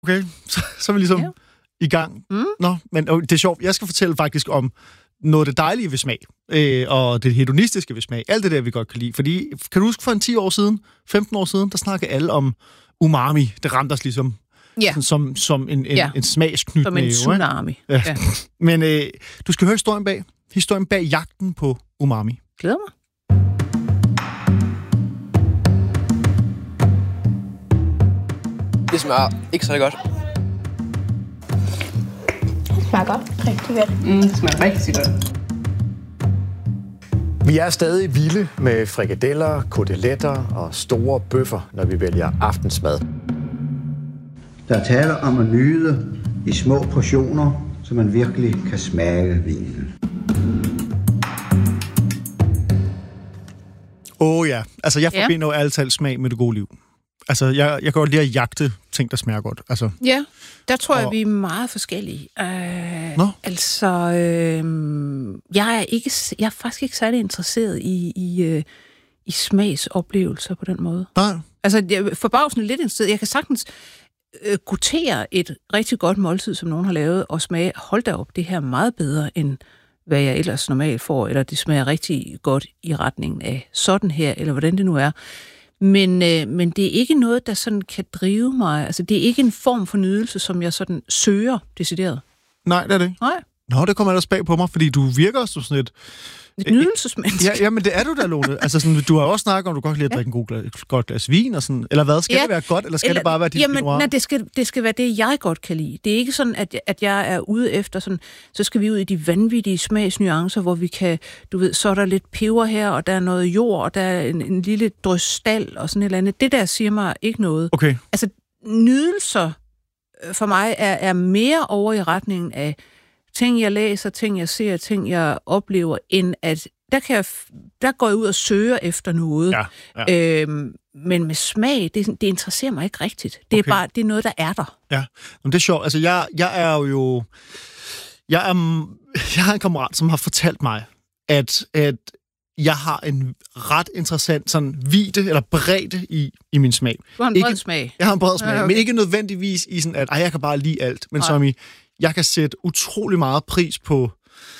Okay, så er vi ligesom i gang. Nå, men det er sjovt. Jeg skal fortælle faktisk om noget af det dejlige ved smag, og det hedonistiske ved smag. Alt det der, vi godt kan lide. Fordi, kan du huske for 10 år siden, 15 år siden, der snakkede alle om umami. Det ramte os ligesom som en smagsknyt. Som en tsunami. Ja. Men du skal høre historien bag jagten på umami. Glæder mig. Det smager ikke så godt. Det smager godt. Rigtig godt. Det smager rigtig godt. Vi er stadig vilde med frikadeller, koteletter og store bøffer, når vi vælger aftensmad. Der er tale om at nyde i små portioner, så man virkelig kan smage vinen. Ja. Altså, jeg forbinder jo altid smag med det gode liv. Altså, jeg kan godt lide at jagte ting, der smager godt. Altså. Ja, der tror jeg, vi er meget forskellige. Altså, jeg er faktisk ikke særlig interesseret i smagsoplevelser på den måde. Nej. Altså, jeg er forbavsende lidt interesseret. Jeg kan sagtens guttere et rigtig godt måltid, som nogen har lavet, og smage, hold da op, det her er meget bedre, end hvad jeg ellers normalt får, eller det smager rigtig godt i retningen af sådan her, eller hvordan det nu er. Men det er ikke noget, der sådan kan drive mig. Altså, det er ikke en form for nydelse, som jeg sådan søger decideret. Nej, det er det ikke. Nej. Nå, det kommer ellers bag på mig, fordi du virker som sådan et nydelsesmenneske. Ja, men det er du da, Lone. Altså, sådan, du har også snakket om, du godt kan lide at drikke en godt glas vin og sådan. Eller hvad? Skal det være godt, eller skal det bare være dit noir? Nej, det skal være det, jeg godt kan lide. Det er ikke sådan, at jeg er ude efter sådan, så skal vi ud i de vanvittige smagsnuancer, hvor vi kan, du ved, så er der lidt peber her, og der er noget jord, og der er en lille drøs stald, og sådan et eller andet. Det der siger mig ikke noget. Okay. Altså, nydelser for mig er mere over i retningen af ting, jeg læser, ting, jeg ser, ting, jeg oplever, end at der går jeg ud og søger efter noget. Ja. Men med smag, det interesserer mig ikke rigtigt. Det er bare, det er noget, der er der. Ja, men det er sjovt. Altså, jeg har en kammerat, som har fortalt mig, at jeg har en ret interessant sådan vidde eller bredde i min smag. Du har en bred smag. Jeg har en bred smag, men ikke nødvendigvis i sådan, at jeg kan bare lide alt. Men som i, jeg kan sætte utrolig meget pris på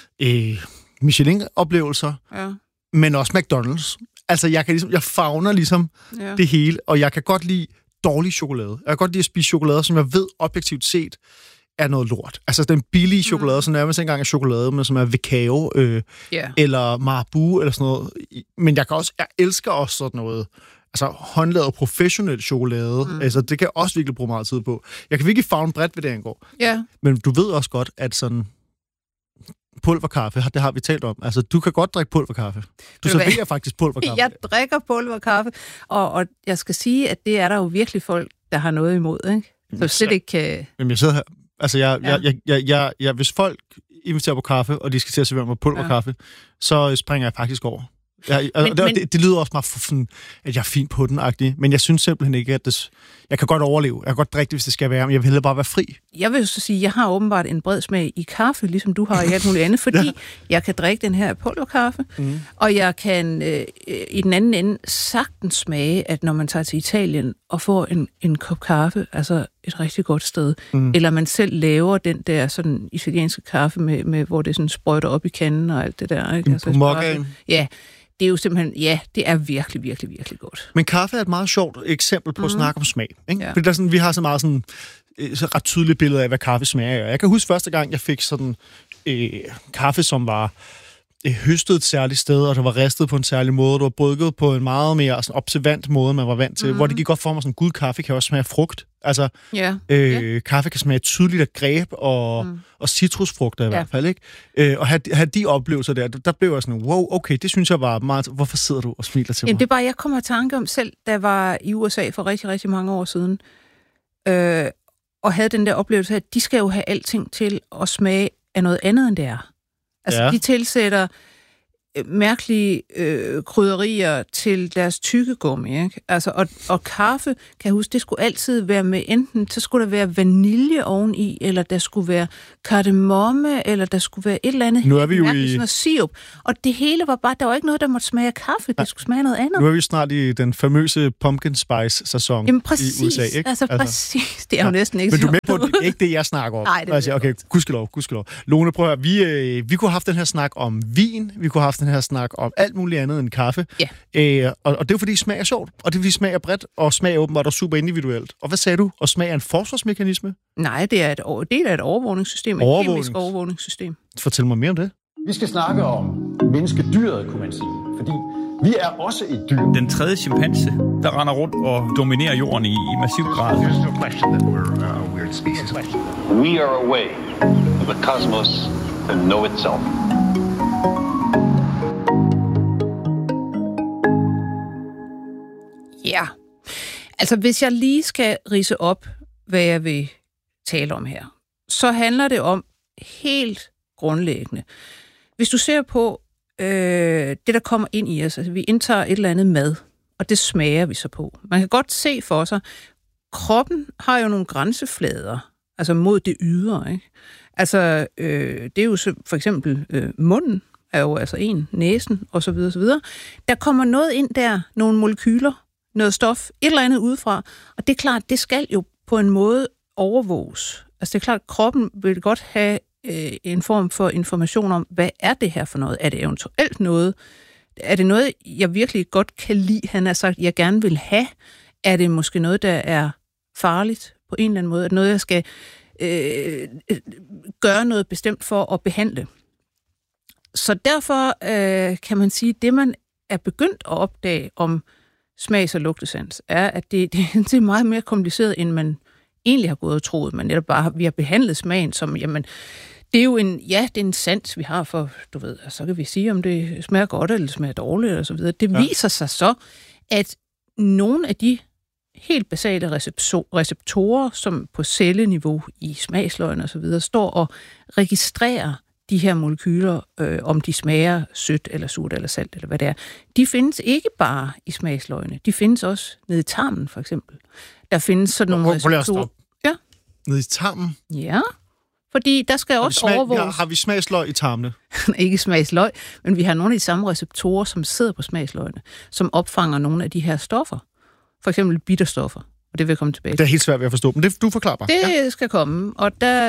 Michelin-oplevelser, men også McDonald's. Altså, jeg favner ligesom det hele, og jeg kan godt lide dårlig chokolade. Jeg kan godt lide at spise chokolade, som jeg ved objektivt set er noget lort. Altså, den billige chokolade, som nærmest ikke engang er chokolade, men som er Vicao, eller Marabou, eller sådan noget. Men jeg elsker også sådan noget, altså håndlavet professionel chokolade. Altså, det kan jeg også virkelig bruge meget tid på. Jeg kan virkelig favne bredt ved det angår. Ja. Men du ved også godt, at sådan pulverkaffe, det har vi talt om. Altså, du kan godt drikke pulverkaffe. Du serverer faktisk pulverkaffe. Jeg drikker pulverkaffe, og jeg skal sige, at det er der jo virkelig folk, der har noget imod, ikke? Så slet ikke kan... Jamen, jeg sidder her. Altså, hvis folk inviterer på kaffe, og de skal til at servere mig pulverkaffe, så springer jeg faktisk over. Det lyder også meget sådan, at jeg er fint på den-agtig, men jeg synes simpelthen ikke, at jeg kan godt overleve. Jeg kan godt drikke det, hvis det skal være, men jeg vil hellere bare være fri. Jeg vil så sige, at jeg har åbenbart en bred smag i kaffe, ligesom du har i alt muligt andet, fordi jeg kan drikke den her pulverkaffe, og jeg kan i den anden ende sagtens smage, at når man tager til Italien og får en kop kaffe, altså et rigtig godt sted, eller man selv laver den der sådan italienske kaffe, med hvor det sådan sprøjter op i kanden og alt det der. Ikke? På mokkaen. Ja. Det er jo simpelthen, det er virkelig, virkelig, virkelig godt. Men kaffe er et meget sjovt eksempel på at snakke om smag. Ikke? Ja. Fordi der sådan, vi har så meget sådan, så ret tydeligt billede af, hvad kaffe smager. Jeg kan huske første gang, jeg fik sådan kaffe, som var høstet et særligt sted, og det var ristet på en særlig måde. Det var brygget på en meget mere sådan, observant måde, man var vant til. Hvor det gik godt for mig, sådan, gud, kaffe kan også smage frugt. Altså, kaffe kan smage tydeligt af greb og citrusfrugter i hvert fald, ikke? Og have de oplevelser der blev jeg sådan, wow, okay, det synes jeg var meget... Hvorfor sidder du og smiler til mig? Det er bare, jeg kommer i tanke om selv, da jeg var i USA for rigtig, rigtig mange år siden, og havde den der oplevelse af, at de skal jo have alting til at smage af noget andet, end det er. Altså, de tilsætter mærkelige krydderier til deres tykkegummi, ikke? Altså, og kaffe, kan jeg huske, det skulle altid være med, enten så skulle der være vanilje oveni, eller der skulle være kardemomme, eller der skulle være et eller andet. Nu er vi jo sådan noget sirup. Og det hele var bare, der var ikke noget, der måtte smage af kaffe, det skulle smage noget andet. Nu er vi snart i den famøse pumpkin spice-sæson i USA, ikke? Altså, præcis. Det er jo næsten ikke men du er så. med på, det er ikke det, jeg snakker om. Nej, det altså, okay, gudskelov. Lone, prøv at høre, vi kunne have haft den her snak om vin, vi kunne have haft den her snak om alt muligt andet end kaffe. Ja. Og det er fordi smag er sjovt, og det er fordi smag er bredt, og smag er åbenbart og super individuelt. Og hvad sagde du? Og smag er en forsvarsmekanisme? Nej, det er et overvågningssystem, et kemisk overvågningssystem. Fortæl mig mere om det. Vi skal snakke om menneskedyret, kunne man sige. Fordi vi er også et dyr. Den tredje chimpanse, der render rundt og dominerer jorden i massiv grad. There's no question that we're a weird species. We are a way of the cosmos to know itself. Ja, altså hvis jeg lige skal ridse op, hvad jeg vil tale om her, så handler det om helt grundlæggende. Hvis du ser på det, der kommer ind i os, altså vi indtager et eller andet mad, og det smager vi så på. Man kan godt se for sig, kroppen har jo nogle grænseflader, altså mod det ydre, ikke? Altså, det er jo så, for eksempel munden er jo altså næsen, og så videre, så videre. Der kommer noget ind der, nogle molekyler, noget stof, et eller andet udefra, og det er klart, det skal jo på en måde overvåges. Altså, det er klart, at kroppen vil godt have en form for information om, hvad er det her for noget? Er det eventuelt noget? Er det noget, jeg virkelig godt kan lide, han har sagt, jeg gerne vil have? Er det måske noget, der er farligt på en eller anden måde? Er det noget, jeg skal gøre noget bestemt for at behandle? Så derfor kan man sige, at det, man er begyndt at opdage om smags- og lugtesans, er, at det er meget mere kompliceret, end man egentlig har gået og troet. Men netop bare, vi har behandlet smagen som, jamen, det er jo det er en sans, vi har for, du ved, så kan vi sige, om det smager godt, eller det smager dårligt, og så videre. Det viser sig så, at nogle af de helt basale receptorer, som på celleniveau i smagsløgene og så videre, står og registrerer de her molekyler, om de smager sødt eller surt eller salt eller hvad det er, de findes ikke bare i smagsløgene. De findes også nede i tarmen, for eksempel. Der findes sådan nogle receptorer. Ja. Nede i tarmen? Ja, fordi der skal også overvåges. Har vi smagsløg i tarmene? Ikke smagsløg, men vi har nogle af de samme receptorer, som sidder på smagsløgene, som opfanger nogle af de her stoffer. For eksempel bitterstoffer, og det vil jeg komme tilbage til. Det er helt svært ved at forstå, men det du forklarer bare. Det skal komme, og der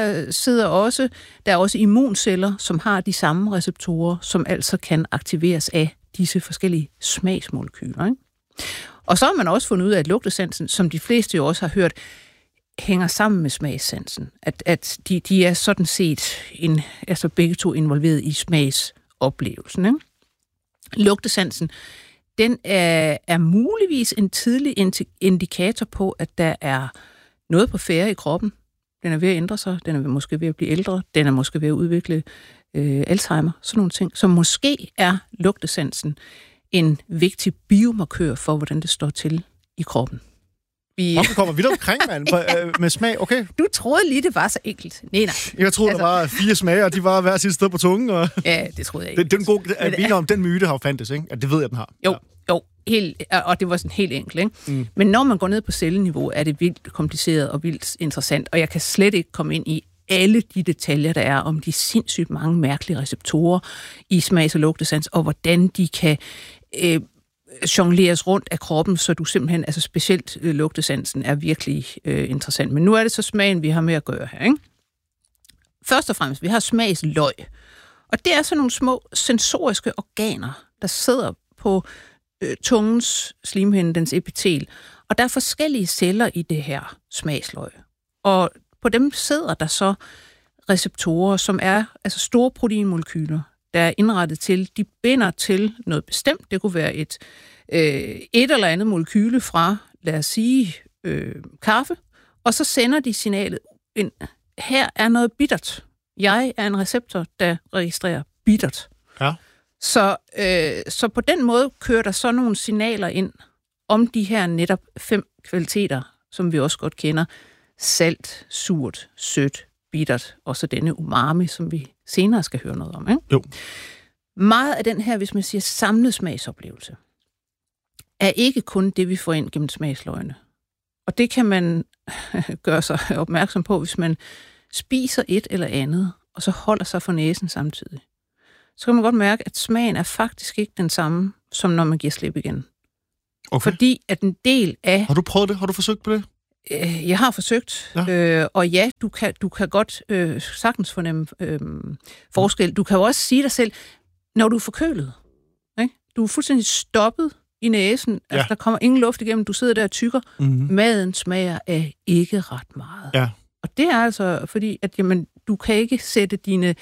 er også immunceller, som har de samme receptorer, som altså kan aktiveres af disse forskellige smagsmolekyler, ikke? Og så har man også fundet ud af, at lugtesansen, som de fleste jo også har hørt, hænger sammen med smagssansen. At de er sådan set altså begge to involveret i smagsoplevelsen, ikke? Lugtesansen, den er muligvis en tidlig indikator på, at der er noget på færde i kroppen. Den er ved at ændre sig, den er måske ved at blive ældre, den er måske ved at udvikle Alzheimer, sådan nogle ting. Så måske er lugtesansen en vigtig biomarkør for, hvordan det står til i kroppen. Hvorfor kommer vi der omkring, mand, med smag? Okay. Du troede lige, det var så enkelt. Nej. Jeg troede, der var 4 smager, og de var hver sit sted på tungen. Og ja, det troede jeg ikke. Det er en god, at vi om den myte har fandtes, ikke? At det ved jeg, den har. Jo, helt, og det var sådan helt enkelt, ikke? Mm. Men når man går ned på celleniveau, er det vildt kompliceret og vildt interessant, og jeg kan slet ikke komme ind i alle de detaljer, der er om de sindssygt mange mærkelige receptorer i smags- og lugtesans, og hvordan de kan jongleres rundt af kroppen, så du simpelthen, altså specielt lugtesansen, er virkelig interessant. Men nu er det så smagen, vi har med at gøre her, ikke? Først og fremmest, vi har smagsløg. Og det er sådan nogle små sensoriske organer, der sidder på tungens slimhinde, dens epitel. Og der er forskellige celler i det her smagsløg. Og på dem sidder der så receptorer, som er altså store proteinmolekyler, der er indrettet til, de binder til noget bestemt. Det kunne være et eller andet molekyle fra, lad os sige, kaffe, og så sender de signalet ind. Her er noget bittert. Jeg er en receptor, der registrerer bittert. Ja. Så på den måde kører der så nogle signaler ind om de her netop 5 kvaliteter, som vi også godt kender. Salt, surt, sødt, bittert, og så denne umami, som vi senere skal høre noget om, ikke? Jo. Meget af den her, hvis man siger samlet smagsoplevelse, er ikke kun det, vi får ind gennem smagsløgene. Og det kan man gøre sig opmærksom på, hvis man spiser et eller andet, og så holder sig for næsen samtidig. Så kan man godt mærke, at smagen er faktisk ikke den samme, som når man giver slip igen. Okay. Fordi at en del af... Har du prøvet det? Har du forsøgt på det? Jeg har forsøgt, ja. Og ja, du kan godt sagtens fornemme forskel. Du kan jo også sige dig selv, når du er forkølet, ikke? Du er fuldstændig stoppet i næsen, ja. Altså der kommer ingen luft igennem, du sidder der og tykker. Mm-hmm. Maden smager af ikke ret meget. Ja. Og det er altså fordi, at jamen, du kan ikke sætte dine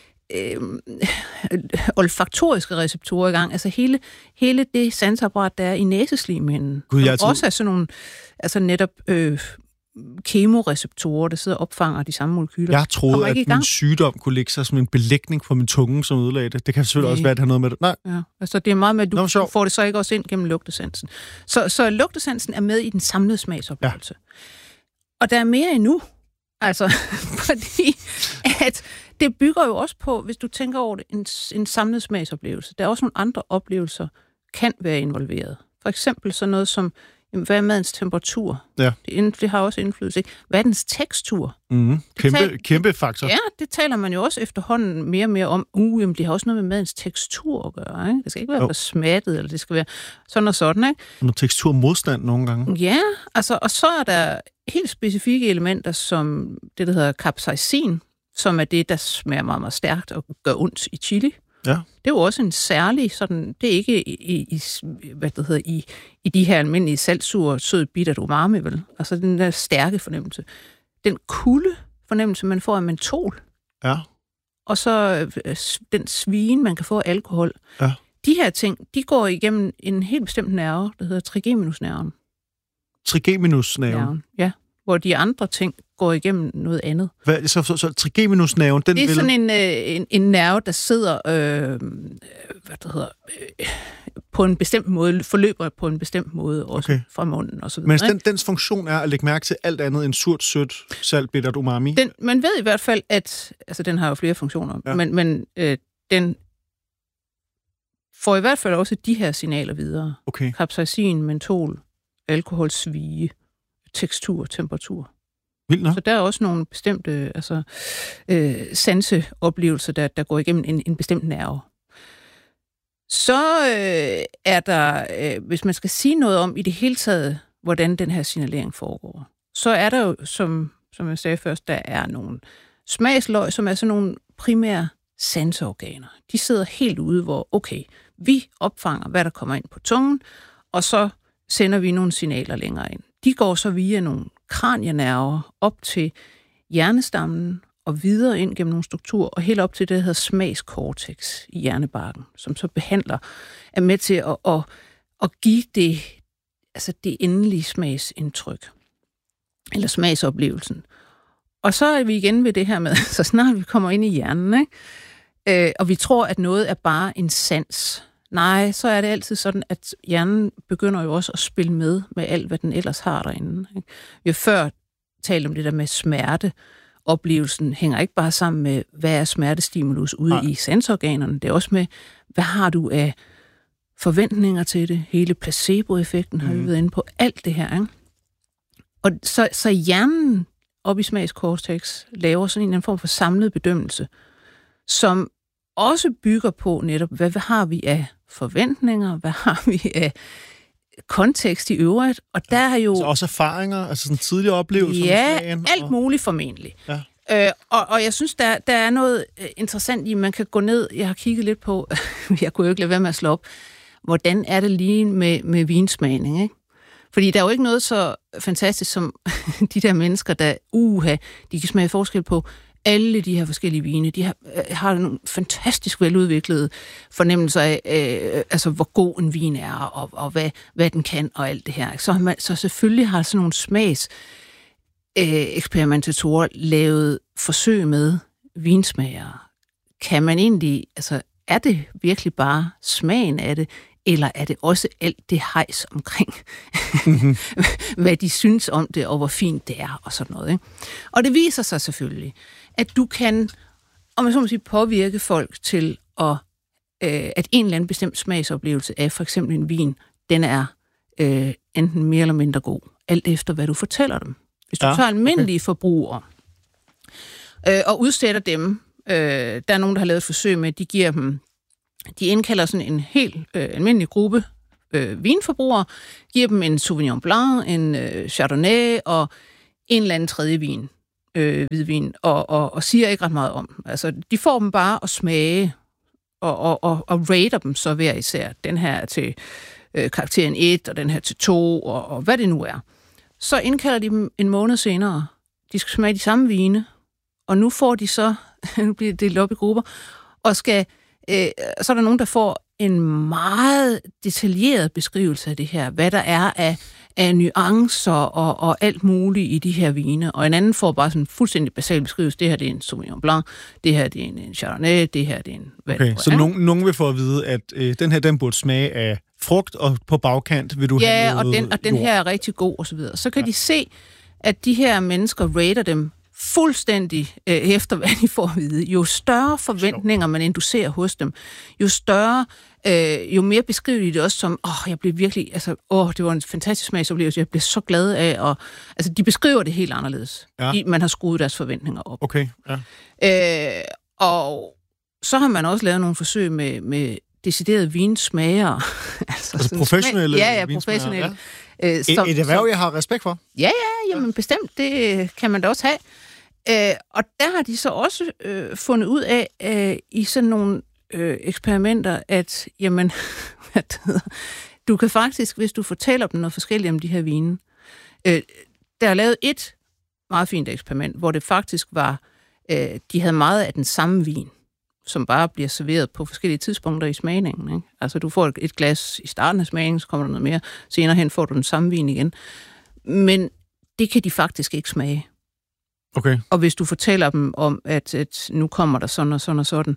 olfaktoriske receptorer i gang. Altså hele det sansapparat, der er i næseslimhinden. Også er sådan nogle, altså netop kemoreceptorer, der sidder og opfanger de samme molekyler. Jeg troede, at min sygdom kunne ligge sig som en belægning på min tunge, som ødelagde det. Det kan selvfølgelig også være, at det har noget med det. Nej. Ja, altså det er meget med, at du får det så ikke også ind gennem lugtesansen. Så lugtesansen er med i den samlede smagsoplevelse. Ja. Og der er mere endnu. Altså, fordi at det bygger jo også på, hvis du tænker over det, en samlet smagsoplevelse. Der er også nogle andre oplevelser, kan være involveret. For eksempel sådan noget som, hvad er madens temperatur? Ja. Det har også indflydelse. Hvad er dens tekstur? Mm-hmm. Kæmpe faktor. Ja, det taler man jo også efterhånden mere og mere om. Jamen, det har også noget med madens tekstur at gøre. Ikke? Det skal ikke være for smattet, eller det skal være sådan og sådan. Ikke? Noget teksturmodstand nogle gange. Ja, altså, og så er der helt specifikke elementer, som det, der hedder capsaicin, som er det, der smager meget, meget stærkt og gør ondt i chili. Ja. Det er jo også en særlig sådan, det er ikke i de her almindelige saltsure, sød, bittert umami, vel? Altså den der stærke fornemmelse. Den kulde fornemmelse, man får af mentol. Ja. Og så den svine, man kan få af alkohol. Ja. De her ting, de går igennem en helt bestemt nerve, der hedder trigeminusnerven. Trigeminusnerven? Ja. Hvor de andre ting går igennem noget andet. Så trigeminusnerven, den det er vil... sådan en nerve, der sidder på en bestemt måde, forløber på en bestemt måde, også fra munden og så videre. Men dens funktion er at lægge mærke til alt andet end surt, sødt, salt, bittert, umami? Man ved i hvert fald, at... Altså, den har jo flere funktioner, ja. men den får i hvert fald også de her signaler videre. Okay. Capsaicin, mentol, alkohol, svie, tekstur, temperatur. Vildt nok. Så der er også nogle bestemte sanseoplevelser, der går igennem en bestemt nerve. Så er der, hvis man skal sige noget om i det hele taget, hvordan den her signalering foregår, så er der jo, som jeg sagde først, der er nogle smagsløg, som er sådan nogle primære sanseorganer. De sidder helt ude, hvor, okay, vi opfanger, hvad der kommer ind på tungen, og så sender vi nogle signaler længere ind. De går så via nogle kranienerver op til hjernestammen og videre ind gennem nogle strukturer, og helt op til det, der hedder smagskortex i hjernebarken, som så er med til at give det endelige smagsindtryk, eller smagsoplevelsen. Og så er vi igen ved det her med, så snart vi kommer ind i hjernen, ikke? Og vi tror, at noget er bare en sans. Nej, så er det altid sådan, at hjernen begynder jo også at spille med alt, hvad den ellers har derinde. Ikke? Vi har før talt om det der med smerte. Oplevelsen hænger ikke bare sammen med, hvad er smertestimulus ude i sansorganerne. Det er også med, hvad har du af forventninger til det? Hele placeboeffekten har vi været inde på. Alt det her. Ikke? Og så hjernen op i smagskortex laver sådan en form for samlet bedømmelse, som også bygger på netop, hvad har vi af forventninger, hvad har vi af kontekst i øvrigt, og der er jo... Så også erfaringer, altså sådan tidligere oplevelser? Ja, alt muligt formentlig. Ja. Og jeg synes, der er noget interessant i, man kan gå ned, jeg har kigget lidt på, jeg kunne jo ikke lade være med at slå op, hvordan er det lige med vinsmagning, ikke? Fordi der er jo ikke noget så fantastisk som de der mennesker, der de kan smage forskel på alle de her forskellige vine. De har nogle fantastisk veludviklede fornemmelser af, altså hvor god en vin er, og hvad den kan, og alt det her. Så selvfølgelig har sådan nogle eksperimentatorer lavet forsøg med vinsmager. Kan man egentlig, altså er det virkelig bare smagen af det, eller er det også alt det hejs omkring, hvad de synes om det, og hvor fint det er, og sådan noget. Ikke? Og det viser sig selvfølgelig, at du kan, om man så må sige, påvirke folk til at at en eller anden bestemt smagsoplevelse af for eksempel en vin, den er enten mere eller mindre god, alt efter hvad du fortæller dem. Hvis du tager almindelige forbrugere og udsætter dem, der er nogen, der har lavet et forsøg med, de indkalder sådan en helt almindelig gruppe vinforbrugere, giver dem en Sauvignon Blanc, en Chardonnay og en eller anden tredje vin, hvidvin, og siger ikke ret meget om. Altså, de får dem bare at smage, og rater dem så hver især. Den her til karakteren 1, og den her til 2, og hvad det nu er. Så indkalder de dem en måned senere. De skal smage de samme vine, og nu får de så, nu bliver det delt op i grupper, og så er der nogen, der får en meget detaljeret beskrivelse af det her, hvad der er af nuancer og alt muligt i de her vine, og en anden får bare sådan en fuldstændig basal beskrivelse. Det her det er en Sauvignon Blanc, det her det er en Chardonnay, det her det er en... Okay, så nogen vil få at vide, at den her, den burde smage af frugt, og på bagkant vil du have noget og den her er rigtig god, og så videre. Så kan de se, at de her mennesker rater dem fuldstændig efter, hvad de får at vide. Jo større forventninger man inducerer hos dem, jo større, jo mere beskriver de det også som, jeg blev virkelig, det var en fantastisk smagsoplevelse, jeg blev så glad af, og altså, de beskriver det helt anderledes. Ja. Man har skruet deres forventninger op. Okay, ja. Og så har man også lavet nogle forsøg med deciderede vinsmager. altså professionelle vinsmager? Ja, professionelle. Ja. Et erhverv, jeg har respekt for. Ja, jamen bestemt, det kan man da også have. Og der har de så også fundet ud af i sådan nogle eksperimenter, at jamen, du kan faktisk, hvis du fortæller dem noget forskelligt om de her vine, der er lavet et meget fint eksperiment, hvor det faktisk var, de havde meget af den samme vin, som bare bliver serveret på forskellige tidspunkter i smagningen. Ikke? Altså, du får et glas i starten af smagningen, så kommer der noget mere. Senere hen får du den samme vin igen. Men det kan de faktisk ikke smage. Okay. Og hvis du fortæller dem om, at nu kommer der sådan og sådan og sådan,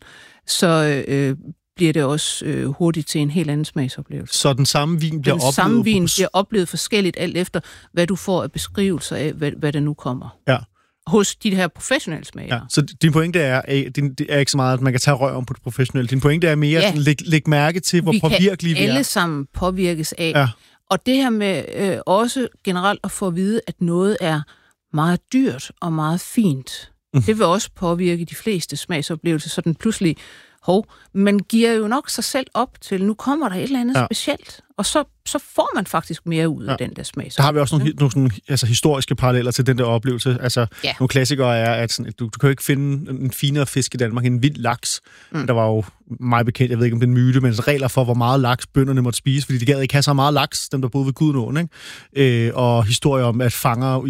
så bliver det også hurtigt til en helt anden smagsoplevelse. Så den samme vin bliver oplevet? Den samme vin bliver oplevet forskelligt, alt efter, hvad du får af beskrivelser af, hvad der nu kommer. Ja. Hos de her professionelle smager. Ja, så din pointe er ikke så meget, at man kan tage røv om på det professionelle. Din pointe er mere at lægge mærke til, hvor påvirkelige vi er. Vi kan alle sammen påvirkes af. Ja. Og det her med også generelt at få at vide, at noget er meget dyrt og meget fint. Det vil også påvirke de fleste smagsoplevelser, så den pludselig, man giver jo nok sig selv op til, nu kommer der et eller andet specielt, og så får man faktisk mere ud af den der smag. Der har vi også nogle historiske paralleller til den der oplevelse. Altså, nogle klassikere er, at sådan, du kan jo ikke finde en finere fisk i Danmark end en vild laks. Der var jo meget bekendt, jeg ved ikke om det er en myte, men regler for, hvor meget laks bønderne måtte spise, fordi de gad ikke have så meget laks, dem der boede ved Gudenåen, ikke? Og historier om, at fanger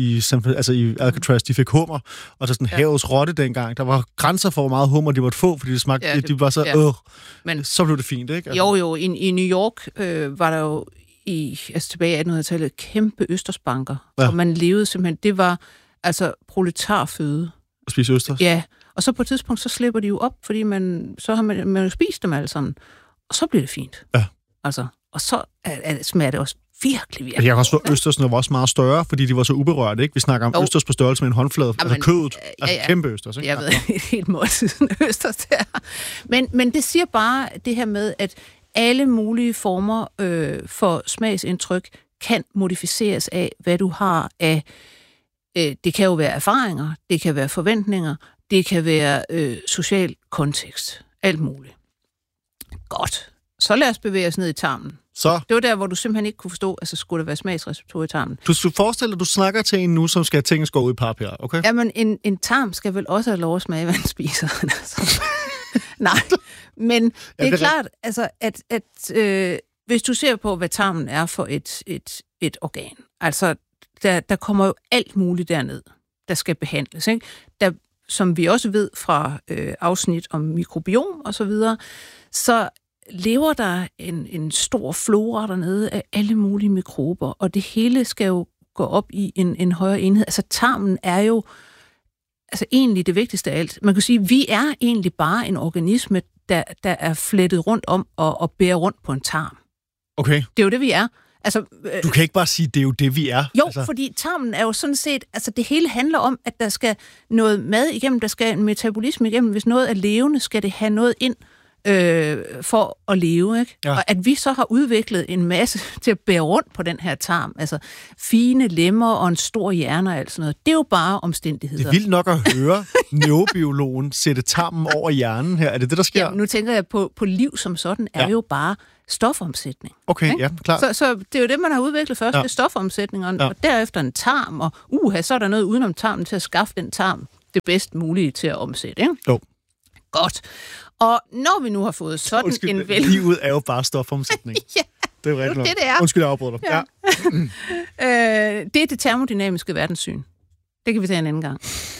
i Alcatraz, de fik hummer, og så sådan havets rotte dengang. Der var grænser for, hvor meget hummer de måtte få, fordi det smagte, de var så, men så blev det fint, ikke? Altså. Jo, i New York var der jo tilbage i 1800-tallet kæmpe østersbanker, og man levede simpelthen, det var altså proletarføde. At spise østers? Ja, og så på et tidspunkt, så slipper de jo op, fordi så har man jo spist dem alle sammen, og så bliver det fint. Ja. Altså, og så smager det også virkelig. Jeg kan også forstå, østersene var også meget større, fordi de var så uberørte, ikke? Vi snakker om østers på størrelse med en håndflade, altså kødet, kæmpe østers, ikke? Jeg ved helt måltiden østers der. Men det siger bare det her med, at alle mulige former for smagsindtryk kan modificeres af, hvad du har af. Det kan jo være erfaringer, det kan være forventninger, det kan være social kontekst. Alt muligt. Godt. Så lad os bevæge os ned i tarmen. Så. Det var der, hvor du simpelthen ikke kunne forstå, altså skulle der være smagsreceptorer i tarmen. Du skal forestille dig, at du snakker til en nu, som skal have tingene skåret ud i pap her, okay? Jamen, en tarm skal vel også have lov at smage, hvad den spiser. Nej, men det er klart, altså, at hvis du ser på, hvad tarmen er for et organ, altså, der kommer jo alt muligt derned, der skal behandles, ikke? Der, som vi også ved fra afsnit om mikrobiom og så videre, så lever der en stor flora dernede af alle mulige mikrober, og det hele skal jo gå op i en højere enhed. Altså tarmen er jo egentlig det vigtigste af alt. Man kan sige, at vi er egentlig bare en organisme, der er flettet rundt om og bærer rundt på en tarm. Okay. Det er jo det, vi er. Altså, du kan ikke bare sige, det er jo det, vi er. Jo, fordi tarmen er jo sådan set, altså det hele handler om, at der skal noget mad igennem, der skal en metabolisme igennem. Hvis noget er levende, skal det have noget ind for at leve, ikke? Ja. Og at vi så har udviklet en masse til at bære rundt på den her tarm, altså fine lemmer og en stor hjerne og alt sådan noget, det er jo bare omstændigheder. Det er vildt nok at høre neurobiologen sætte tarmen over hjernen her. Er det det, der sker? Ja, nu tænker jeg på liv som sådan, er jo bare stofomsætning. Okay, ikke? ja, klart. Så det er jo det, man har udviklet først, det er stofomsætning, og derefter en tarm, og så er der noget udenom tarmen til at skaffe den tarm det bedst mulige til at omsætte, ikke? Jo. Godt. Og når vi nu har fået sådan en livet er jo bare stofomsætning. Ja, det er jo rigtigt. Det er. Undskyld, jeg afbryder dig. Ja. Det er det termodynamiske verdenssyn. Det kan vi tage en anden gang.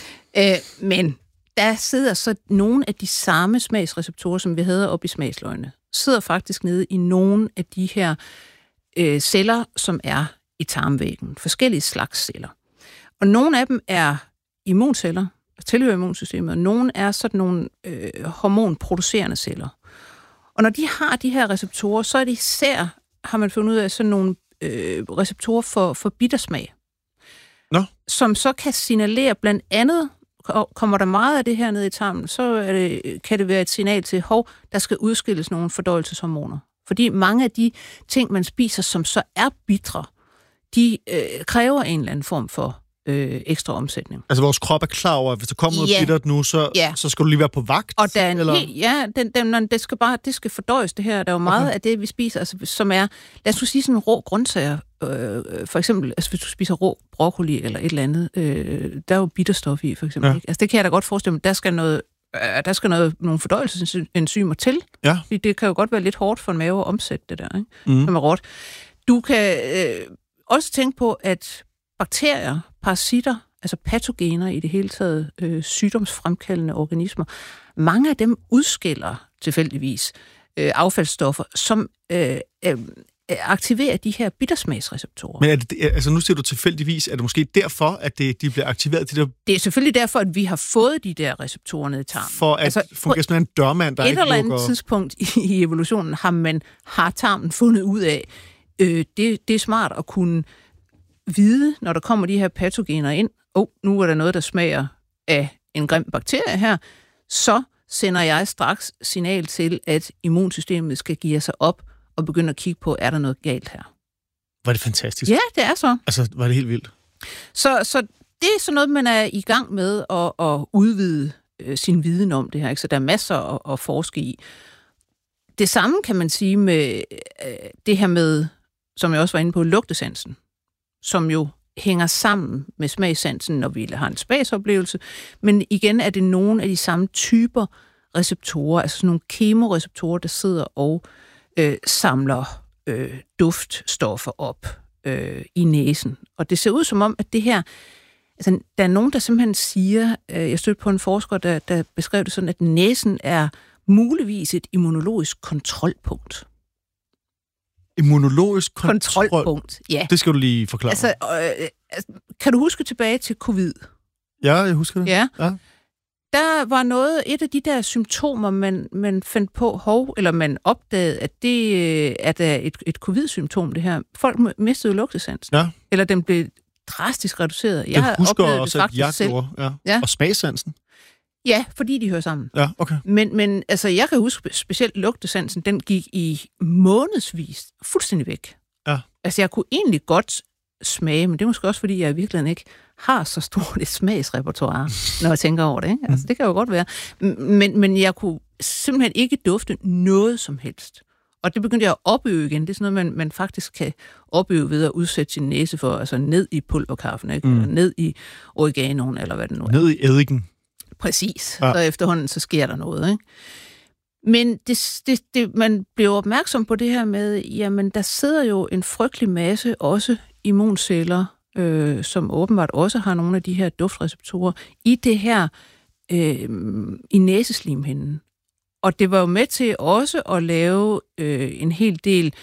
Men der sidder så nogle af de samme smagsreceptorer, som vi havde oppe i smagsløgene, sidder faktisk nede i nogle af de her celler, som er i tarmvæggen. Forskellige slags celler. Og nogle af dem er immunceller, der tilhører immunsystemet, og nogle er sådan nogle hormonproducerende celler. Og når de har de her receptorer, så er det især, har man fundet ud af, sådan nogle receptorer for bittersmag. Nå. Som så kan signalere, blandt andet, kommer der meget af det her ned i tarmen, så kan det være et signal til, der skal udskilles nogle fordøjelseshormoner. Fordi mange af de ting, man spiser, som så er bitre, de kræver en eller anden form for ekstra omsætning. Altså vores krop er klar over, at hvis der kommer noget bittert nu, så skal du lige være på vagt? Og der er det skal fordøjes det her. Der er jo meget af det, vi spiser, altså, som er, lad os sige sådan rå grøntsager, for eksempel, altså hvis du spiser rå broccoli eller et eller andet, der er jo bitterstof i, for eksempel. Ja. Ikke? Altså det kan jeg da godt forestille mig, der skal nogle fordøjelsesenzymer til. Ja. Fordi det kan jo godt være lidt hårdt for en mave at omsætte det der, ikke? Som er råt. Du kan også tænke på, at bakterier, parasitter, altså patogener i det hele taget, sygdomsfremkaldende organismer, mange af dem udskiller tilfældigvis affaldsstoffer, som aktiverer de her bittersmagsreceptorer. Men altså nu siger du tilfældigvis, er det måske derfor, at de bliver aktiveret? Det er selvfølgelig derfor, at vi har fået de der receptorer ned i tarmen. For at fungere som en dørmand, der ikke lukker... Et eller andet tidspunkt i evolutionen har tarmen fundet ud af, det er smart at kunne vide, når der kommer de her patogener ind, nu er der noget, der smager af en grim bakterie her, så sender jeg straks signal til, at immunsystemet skal give sig op og begynde at kigge på, er der noget galt her. Var det fantastisk? Ja, det er så. Altså, var det helt vildt? Så det er sådan noget, man er i gang med at udvide sin viden om det her, ikke? Så der er masser at forske i. Det samme kan man sige med det her med, som jeg også var inde på, lugtesansen, som jo hænger sammen med smagssansen, når vi har en smagsoplevelse. Men igen er det nogle af de samme typer receptorer, altså sådan nogle kemoreceptorer, der sidder og samler duftstoffer op i næsen. Og det ser ud som om, at det her... Altså, der er nogen, der simpelthen siger... jeg stødte på en forsker, der beskrev det sådan, at næsen er muligvis et immunologisk kontrolpunkt. Immunologisk kontrolpunkt, ja. Det skal du lige forklare. Altså, kan du huske tilbage til covid? Ja, jeg husker det. Ja. Der var et af de der symptomer, man fandt på, eller man opdagede, at det er da et covid-symptom, det her. Folk mistede lugtesansen. Ja. Eller den blev drastisk reduceret. Jeg husker også, at jeg gjorde. Ja. Og smagssansen. Ja, fordi de hører sammen. Ja, okay. Men altså, jeg kan huske specielt lugtesansen, den gik i månedsvis fuldstændig væk. Ja. Altså, jeg kunne egentlig godt smage, men det er måske også, fordi jeg i virkeligheden ikke har så stort et smagsrepertoire, når jeg tænker over det. Ikke? Altså, det kan jo godt være. Men jeg kunne simpelthen ikke dufte noget som helst. Og det begyndte jeg at opøve igen. Det er sådan noget, man faktisk kan opøve ved at udsætte sin næse for, altså ned i pulverkaffen, ikke? Eller ned i oreganoen, eller hvad det nu er. Ned i eddike. Præcis. Ja. Og efterhånden, så sker der noget, ikke? Men man bliver opmærksom på det her med, jamen, der sidder jo en frygtelig masse også immunceller, som åbenbart også har nogle af de her duftreceptorer, i det her, i næseslimhinden. Og det var jo med til også at lave en hel del,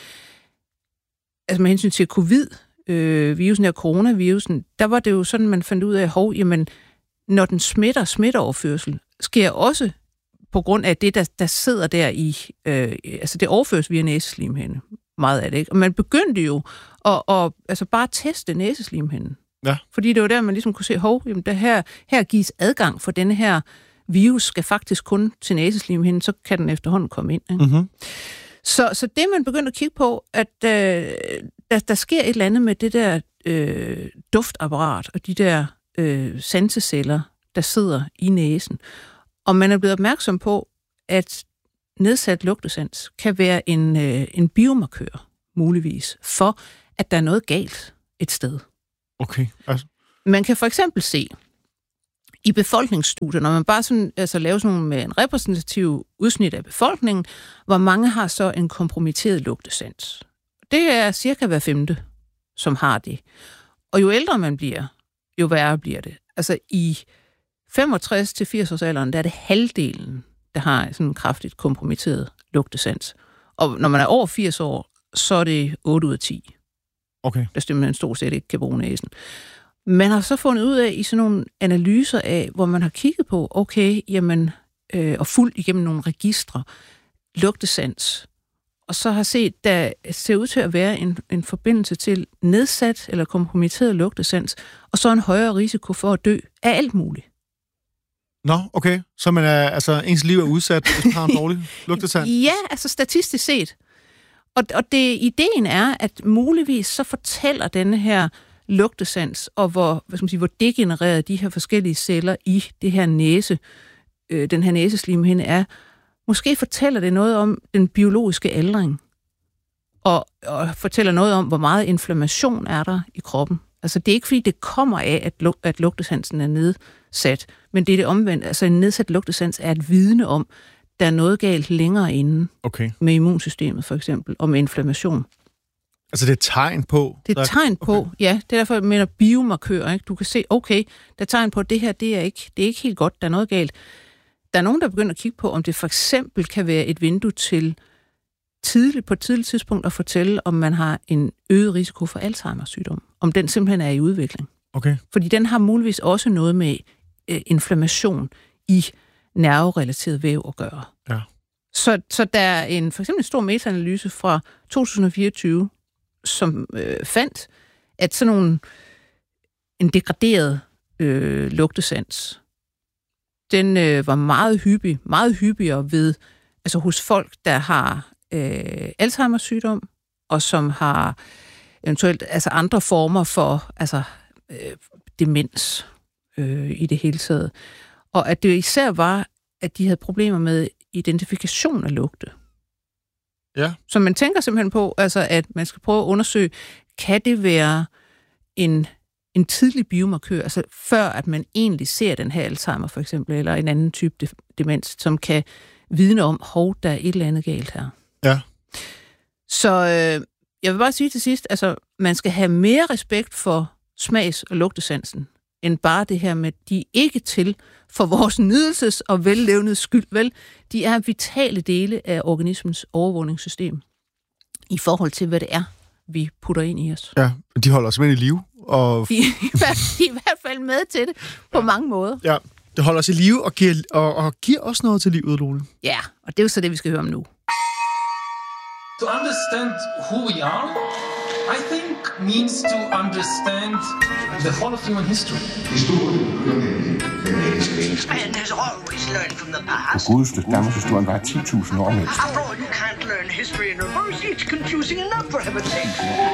altså med hensyn til covid-virusen og coronavirusen, der var det jo sådan, man fandt ud af, jamen, når den smitteoverførsel, sker også på grund af det, der sidder der i, altså det overføres via næseslimhinde, meget af det, ikke? Og man begyndte jo at altså bare teste næseslimhinden. Ja. Fordi det var der, man ligesom kunne se, jamen her gives adgang for denne her virus skal faktisk kun til næseslimhinden, så kan den efterhånden komme ind. Ikke? Mm-hmm. Så det man begynder at kigge på, at der sker et eller andet med det der duftapparat og de der sanseceller, der sidder i næsen. Og man er blevet opmærksom på, at nedsat lugtesans kan være en biomarkør, muligvis, for at der er noget galt et sted. Okay. Altså. Man kan for eksempel se i befolkningsstudier, når man bare sådan, laver sådan nogle med en repræsentativ udsnit af befolkningen, hvor mange har så en kompromitteret lugtesans. Det er cirka hver 5., som har det. Og jo ældre man bliver, jo værre bliver det. Altså i 65 til 80 års alderen, der er det halvdelen, der har sådan en kraftigt kompromitteret lugtesans. Og når man er over 80 år, så er det 8 ud af 10. Okay. Der simpelthen stort set ikke kan bruge næsen. Man har så fundet ud af i sådan nogle analyser af, hvor man har kigget på, okay, jamen, og fulgt igennem nogle registre, lugtesans, og så har set, der ser ud til at være en forbindelse til nedsat eller kompromitteret lugtesans, og så en højere risiko for at dø af alt muligt. Nå, okay. Så man er, altså, ens liv er udsat, hvis man har en dårlig lugtesans? Ja, altså statistisk set. Og ideen er, at muligvis så fortæller denne her lugtesans, og hvor degenereret de her forskellige celler i det her den her næseslimhinde er, måske fortæller det noget om den biologiske aldring, og fortæller noget om, hvor meget inflammation er der i kroppen. Altså det er ikke fordi, det kommer af, at lugtesansen er nedsat, men det er det omvendt. Altså en nedsat lugtesans er et vidne om, der er noget galt længere inde med immunsystemet for eksempel, og med inflammation. Altså det er et tegn på? Det er et tegn på, ja. Det er derfor, jeg mener biomarkør. Ikke? Du kan se, okay, der er tegn på, at det her, det er ikke helt godt, der er noget galt. Der er nogen, der begynder at kigge på, om det for eksempel kan være et vindue til på et tidligt tidspunkt at fortælle, om man har en øget risiko for Alzheimer's sygdom. Om den simpelthen er i udvikling. Okay. Fordi den har muligvis også noget med inflammation i nerverelateret væv at gøre. Ja. Så der er for eksempel en stor metaanalyse fra 2024, som fandt, at sådan en degraderet lugtesans, den var meget hyppigere ved, altså hos folk, der har Alzheimer's sygdom, og som har eventuelt altså andre former for demens i det hele taget. Og at det især var, at de havde problemer med identifikation af lugte. Ja. Så man tænker simpelthen på, altså, at man skal prøve at undersøge, kan det være en tidlig biomarkør, altså før at man egentlig ser den her Alzheimer for eksempel, eller en anden type demens, som kan vidne om, der er et eller andet galt her. Ja. Så jeg vil bare sige til sidst, altså man skal have mere respekt for smags- og lugtesansen, end bare det her med, de er ikke til for vores nydelses- og vellevneds skyld, vel? De er vitale dele af organismens overvågningssystem i forhold til, hvad det er, vi putter ind i os. Ja, de holder os med i live. Og... De er i hvert fald med til det på mange måder. Ja, det holder os i live og giver også noget til livet, Lone. Ja, og det er jo så det, vi skal høre om nu. To understand who we are, I think means to understand the whole of human history. And has always learned from the past. Godeste Danmarkshistorien var 10.000 år mindst. After all, you can't learn history in reverse. It's confusing enough for heaven's sake.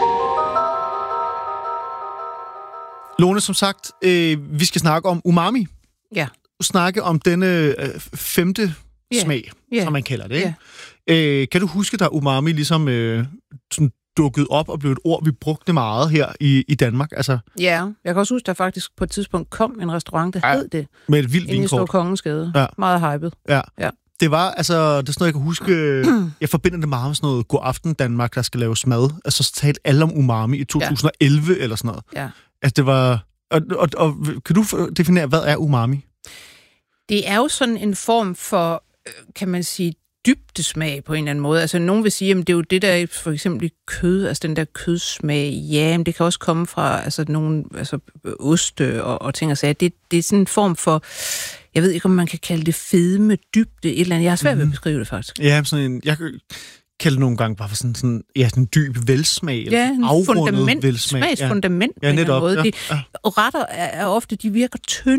Lone, som sagt, vi skal snakke om umami. Ja. Snakke om denne femte smag, som man kalder det. Ikke? Kan du huske, da umami ligesom sådan dukket op og blev et ord, vi brugte meget her i Danmark? Altså... Ja, jeg kan også huske, der faktisk på et tidspunkt kom en restaurant, der hed det. Med et vildt vinkort. Inde i Kongensgade. Ja. Meget hypet. Ja. Det var, altså, det er sådan noget, jeg kan huske, jeg forbinder det meget med sådan noget God Aften Danmark, der skal laves mad. Altså, så talte alle om umami i 2011 eller sådan noget. Ja. Altså, det var... Og kan du definere, hvad er umami? Det er jo sådan en form for, kan man sige, dybdesmag på en eller anden måde. Altså, nogen vil sige, at det er jo det, der er for eksempel i kød, altså den der kødsmag. Ja, men det kan også komme fra nogle oste og ting og sager. Det er sådan en form for, jeg ved ikke, om man kan kalde det fedme, dybde, et eller andet. Jeg har svært ved at beskrive det, faktisk. Ja, sådan en... Jeg kalder det nogle gange bare for sådan en dyb velsmag. Ja, en afrundet velsmag. Smagsfundament på en eller anden måde. Retter er ofte, de virker tynde,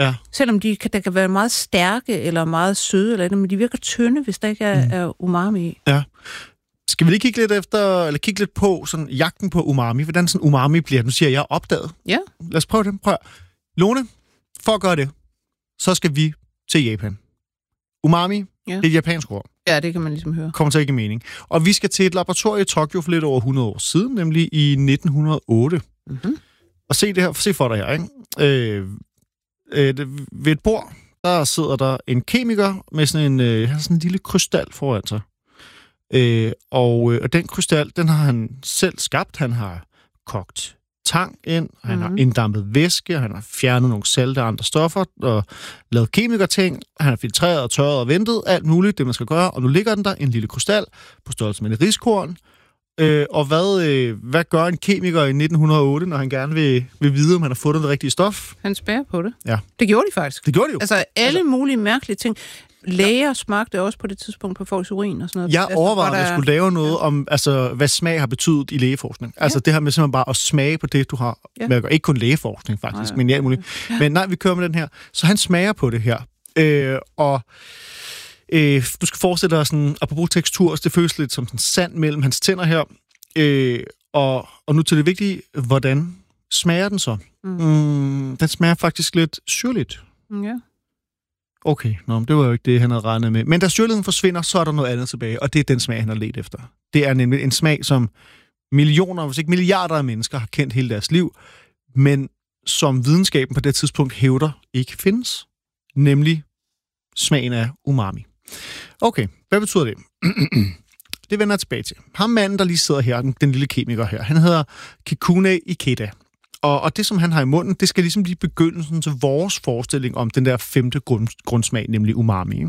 Ja. Selvom der kan være meget stærke eller meget søde, eller men de virker tynde, hvis der ikke er umami i. Ja. Skal vi lige kigge lidt på sådan jagten på umami? Hvordan sådan umami bliver? Nu siger jeg opdaget. Ja. Lad os prøve det. Prøv. Lone, for at gøre det, så skal vi til Japan. Umami, det er et japansk ord. Ja, det kan man ligesom høre. Kommer til at give mening. Og vi skal til et laboratorium i Tokyo for lidt over 100 år siden, nemlig i 1908. Mm-hmm. Og se det her, se for dig her, ikke? Ved et bord, der sidder der en kemiker med sådan en lille krystal foran sig. Og den krystal, den har han selv skabt. Han har kogt tang ind, han har inddampet væske, han har fjernet nogle salte og andre stoffer, og lavet kemikerting, han har filtreret og tørret og ventet, alt muligt, det man skal gøre, og nu ligger den der, en lille krystal, på størrelse med et riskorn. Og hvad gør en kemiker i 1908, når han gerne vil vide, om han har fundet det rigtige stof? Han spærer på det. Ja. Det gjorde de faktisk. Det gjorde de jo. Altså alle mulige mærkelige ting. Læger smagte også på det tidspunkt på folks urin og sådan noget. Jeg overvejede, at jeg skulle lave noget om, hvad smag har betydet i lægeforskning. Altså det her med simpelthen bare at smage på det, du har. Ja. Ikke kun lægeforskning faktisk, men alt muligt. Ja. Men nej, vi kører med den her. Så han smager på det her. Du skal forestille dig sådan, apropos tekstur, det føles lidt som sådan sand mellem hans tænder her. Og nu til det vigtige, hvordan smager den så? Den smager faktisk lidt syrligt. Ja. Okay, det var jo ikke det, han havde regnet med. Men da syrligheden forsvinder, så er der noget andet tilbage, og det er den smag, han har ledt efter. Det er nemlig en smag, som millioner, hvis ikke milliarder af mennesker har kendt hele deres liv, men som videnskaben på det tidspunkt hævder ikke findes. Nemlig smagen af umami. Okay, hvad betyder det? Det vender jeg tilbage til. Ham manden, der lige sidder her, den lille kemiker her, han hedder Kikune Ikeda. Og det, som han har i munden, det skal ligesom blive begyndelsen til vores forestilling om den der 5. grundsmag, nemlig umami.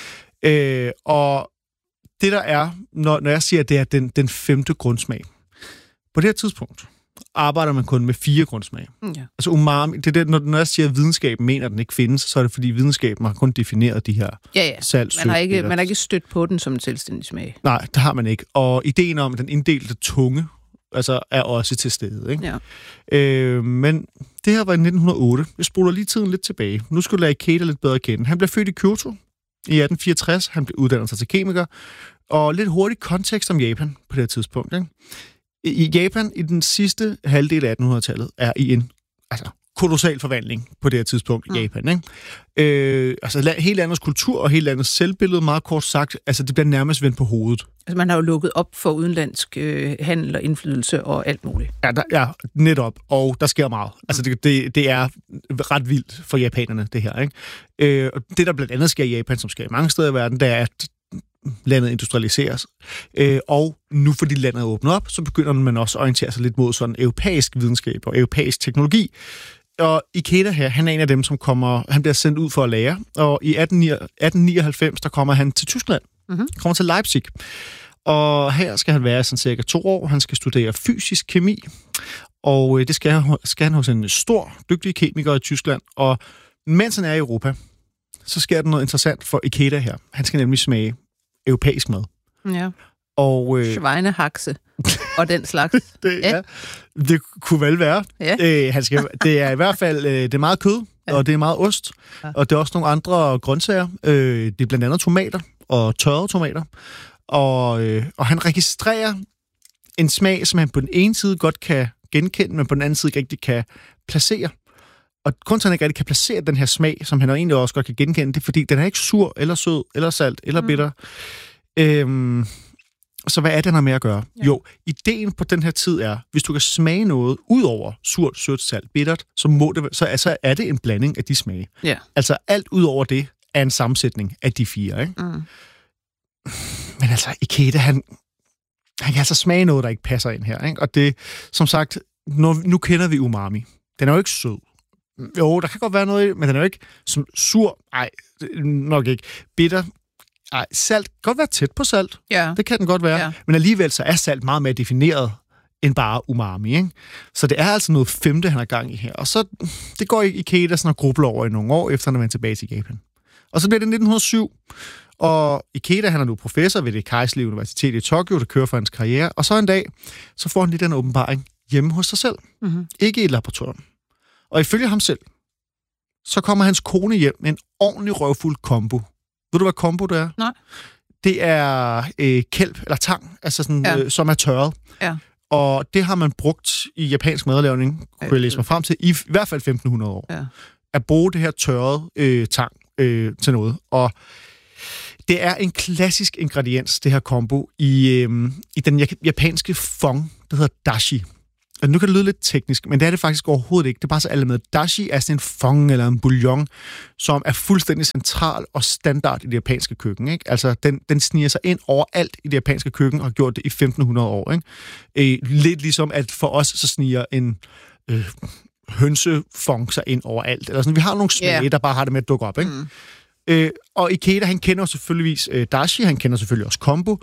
Og det der er, når jeg siger, at det er den 5. grundsmag, på det her tidspunkt arbejder man kun med 4 grundsmag. Ja. Altså umami, det er det, når jeg siger, at videnskaben mener, at den ikke findes, så er det fordi videnskaben har kun defineret de her salt, man har ikke stødt på den som en selvstændig smag. Nej, det har man ikke. Og ideen om, at den inddelte tunge er også til stede. Ikke? Ja. Men det her var i 1908. Jeg spoler lige tiden lidt tilbage. Nu skulle jeg lære Ikeda lidt bedre at kende. Han blev født i Kyoto i 1864. Han blev uddannet sig til kemiker. Og lidt hurtigt kontekst om Japan på det her tidspunkt. Ikke? I Japan i den sidste halvdel af 1800-tallet er i en kolossal forvandling på det her tidspunkt i Japan. Ikke? Helt andets kultur og helt andets selvbillede, meget kort sagt, det bliver nærmest vendt på hovedet. Altså man har jo lukket op for udenlandsk handel og indflydelse og alt muligt. Ja, netop. Og der sker meget. Det er ret vildt for japanerne, det her. Ikke? Og det, der blandt andet sker i Japan, som sker i mange steder i verden, det er, at landet industrialiseres. Og nu fordi landet er åbnet op, så begynder man også at orientere sig lidt mod sådan europæisk videnskab og europæisk teknologi. Og Ikeda her, han er en af dem, som han bliver sendt ud for at lære. Og i 1899, der kommer han til Tyskland. Kommer til Leipzig. Og her skal han være sådan cirka 2 år. Han skal studere fysisk kemi. Og det skal han hos en stor, dygtig kemiker i Tyskland. Og mens han er i Europa, så sker der noget interessant for Ikeda her. Han skal nemlig smage europæisk mad. Ja. Og schweinehakse og den slags. Det kunne vel være. Ja. Det er i hvert fald det er meget kød, og det er meget ost, og det er også nogle andre grøntsager. Det er blandt andet tomater og tørrede tomater. Og han registrerer en smag, som han på den ene side godt kan genkende, men på den anden side ikke rigtig kan placere. Og grunden til, at han ikke rigtig kan placere den her smag, som han egentlig også godt kan genkende, det er, fordi den er ikke sur, eller sød, eller salt, eller bitter. Så hvad er det, han har med at gøre? Ja. Jo, ideen på den her tid er, hvis du kan smage noget ud over surt, sødt, salt, bittert, så er det en blanding af de smage. Ja. Altså alt ud over det er en sammensætning af de 4, ikke? Men Ikeda, han kan altså smage noget, der ikke passer ind her, ikke? Og det, som sagt, nu kender vi umami. Den er jo ikke sød. Jo, der kan godt være noget i, men den er jo ikke som sur. Nej, nok ikke. Bitter. Nej, salt kan godt være tæt på salt. Ja. Det kan den godt være. Ja. Men alligevel så er salt meget mere defineret end bare umami, ikke? Så det er altså noget 5. han har gang i her. Og så, det går Ikeda sådan og grubler over i nogle år, efter han er vendt tilbage til Japan. Og så bliver det 1907, og Ikeda, han er nu professor ved det Kejserlige Universitet i Tokyo, der kører for hans karriere. Og så en dag, så får han lige den åbenbaring hjemme hos sig selv. Ikke i et laboratorium. Og ifølge ham selv, så kommer hans kone hjem med en ordentlig røvfuld kombo. Ved du, hvad kombo det er? Nej. Det er kælp eller tang, altså sådan, som er tørret. Ja. Og det har man brugt i japansk madlavning, kunne jeg læse mig frem til, i hvert fald 1500 år. Ja. At bruge det her tørrede tang til noget. Og det er en klassisk ingrediens, det her kombo, i den japanske fong, der hedder dashi. Og nu kan det lyde lidt teknisk, men det er det faktisk overhovedet ikke. Det er bare så alle med. Dashi er sådan en fong eller en bouillon, som er fuldstændig central og standard i det japanske køkken. Ikke? Altså, den sniger sig ind overalt i det japanske køkken og har gjort det i 1500 år. Ikke? Lidt ligesom, at for os så sniger en hønsefong sig ind overalt. Eller sådan. Vi har nogle smage, der bare har det med at dukke op. Ikke? Og Ikeda, han kender selvfølgeligvis dashi, han kender selvfølgelig også kombo,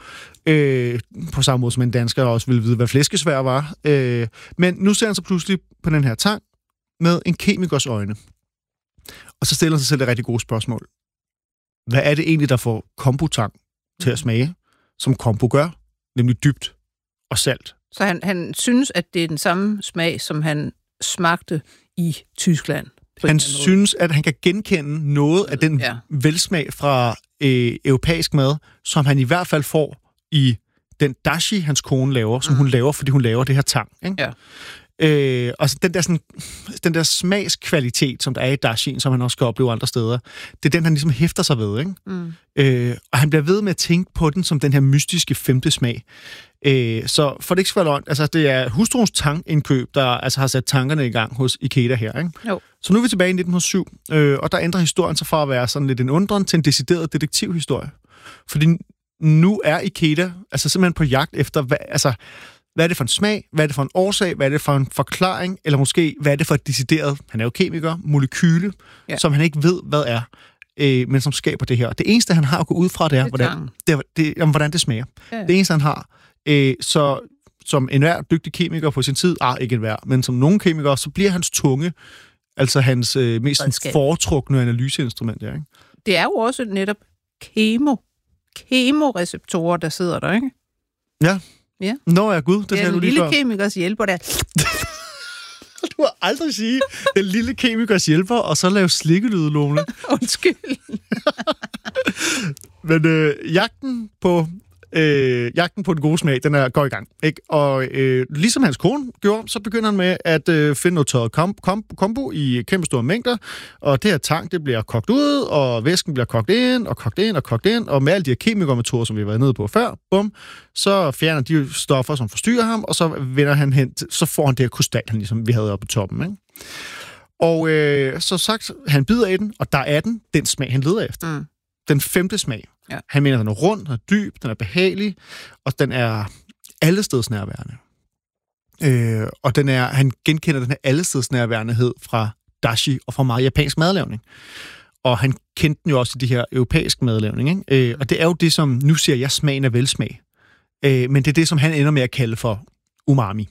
på samme måde som en dansker også ville vide, hvad flæskesvær var. Men nu ser han så pludselig på den her tang med en kemikers øjne. Og så stiller han sig selv et rigtig gode spørgsmål. Hvad er det egentlig, der får kombotang til at smage, som kombo gør, nemlig dybt og salt? Så han synes, at det er den samme smag, som han smagte i Tyskland. Han synes, at han kan genkende noget af den velsmag fra europæisk mad, som han i hvert fald får i den dashi, hans kone laver, som hun laver, fordi hun laver det her tang. Ikke? Ja. Og så den der smagskvalitet, som der er i dashien, som han også skal opleve andre steder, det er den, han ligesom hæfter sig ved. Ikke? Og han bliver ved med at tænke på den som den her mystiske femte smag. Så for det ikke skal være løgn, altså det er hustruens tangindkøb, der altså har sat tankerne i gang hos Ikeda her. Ikke? Jo. Så nu er vi tilbage i 1907, og der ændrer historien sig fra at være sådan lidt en undren til en decideret detektivhistorie. Fordi nu er Ikeda altså simpelthen på jagt efter, hvad er det for en smag, hvad er det for en årsag, hvad er det for en forklaring, eller måske hvad er det for et decideret, han er jo kemiker, molekyle, som han ikke ved, hvad er, men som skaber det her. Det eneste, han har at gå ud fra, det er, hvordan det smager. Ja. Det eneste, han har. Så som enhver dygtig kemiker på sin tid, ikke enhver, men som nogle kemikere, så bliver hans tunge, altså hans mest foretrukne analyseinstrument. Ja, ikke? Det er jo også netop kemoreceptorer, der sidder der, ikke? Ja. Ja. Nå ja, gud, det er en lille kemikers hjælper der. Du har aldrig sige en lille kemikers hjælper, og så lave slikkelyde, Lone. Undskyld. Men jagten på den gode smag, den går i gang. Ikke? Og ligesom hans kone gjorde, så begynder han med at finde noget tørret kombo i kæmpe store mængder, og det her tang, det bliver kogt ud, og væsken bliver kogt ind, og kogt ind, og kogt ind, og med alle de her kemikermetoder, som vi har været nede på før, så fjerner de stoffer, som forstyrrer ham, og så vender han hen, så får han det her krystal, ligesom vi havde oppe på toppen. Ikke? Og så sagt, han bider i den, og der er den smag, han leder efter. Mm. Den femte smag. Ja. Han mener, den er rund, den er dyb, den er behagelig, og den er allestedsnærværende. Og han genkender den her allestedsnærværendehed fra dashi og fra meget japansk madlavning. Og han kendte den jo også i de her europæiske madlavning. Ikke? Og det er jo det, som nu siger jeg smagen af velsmag. Men det er det, som han ender med at kalde for umami.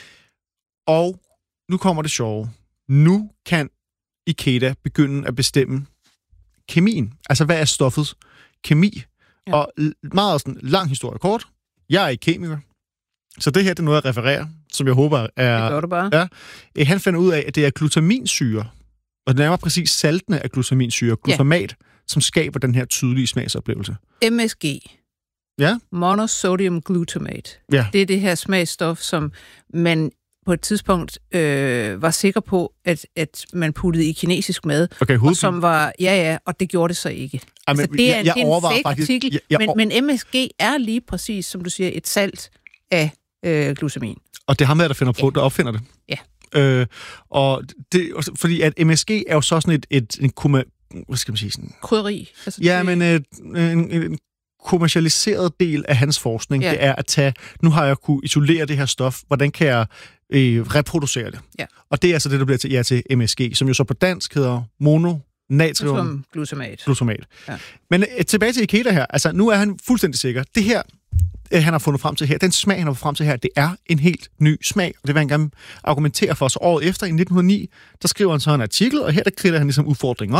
Og nu kommer det sjove. Nu kan Ikeda begynde at bestemme kemien. Altså, hvad er stoffets kemi? Ja. Og meget sådan lang historie kort. Jeg er ikke kemiker, så det her det er noget, jeg refererer, som jeg håber er... Det gør du bare. Ja. Han finder ud af, at det er glutaminsyre, og det er præcis saltene af glutaminsyre, glutamat, som skaber den her tydelige smagsoplevelse. MSG. Ja. Monosodium glutamate. Ja. Det er det her smagsstof, som man på et tidspunkt var sikker på, at man puttede i kinesisk mad, og som var, og det gjorde det så ikke. Altså, det er en fake artikel, men MSG er lige præcis, som du siger, et salt af glutamin. Og det er ham der finder på, der opfinder det. Ja. Og det, fordi at MSG er jo så sådan en hvad skal man sige? Sådan, krydderi. Altså, ja, men en kommercialiseret del af hans forskning, det er at tage, nu har jeg kunne isolere det her stof, hvordan kan jeg reproducere det? Ja. Og det er altså det, der bliver til MSG, som jo så på dansk hedder mononatrium glutamat. Ja. Men tilbage til Ikeda her, altså nu er han fuldstændig sikker. Det her, han har fundet frem til her, den smag, han har fundet frem til her, det er en helt ny smag, og det vil han gerne argumentere for. Så året efter, i 1909, der skriver han så en artikel, og her der kridter han ligesom udfordringen op.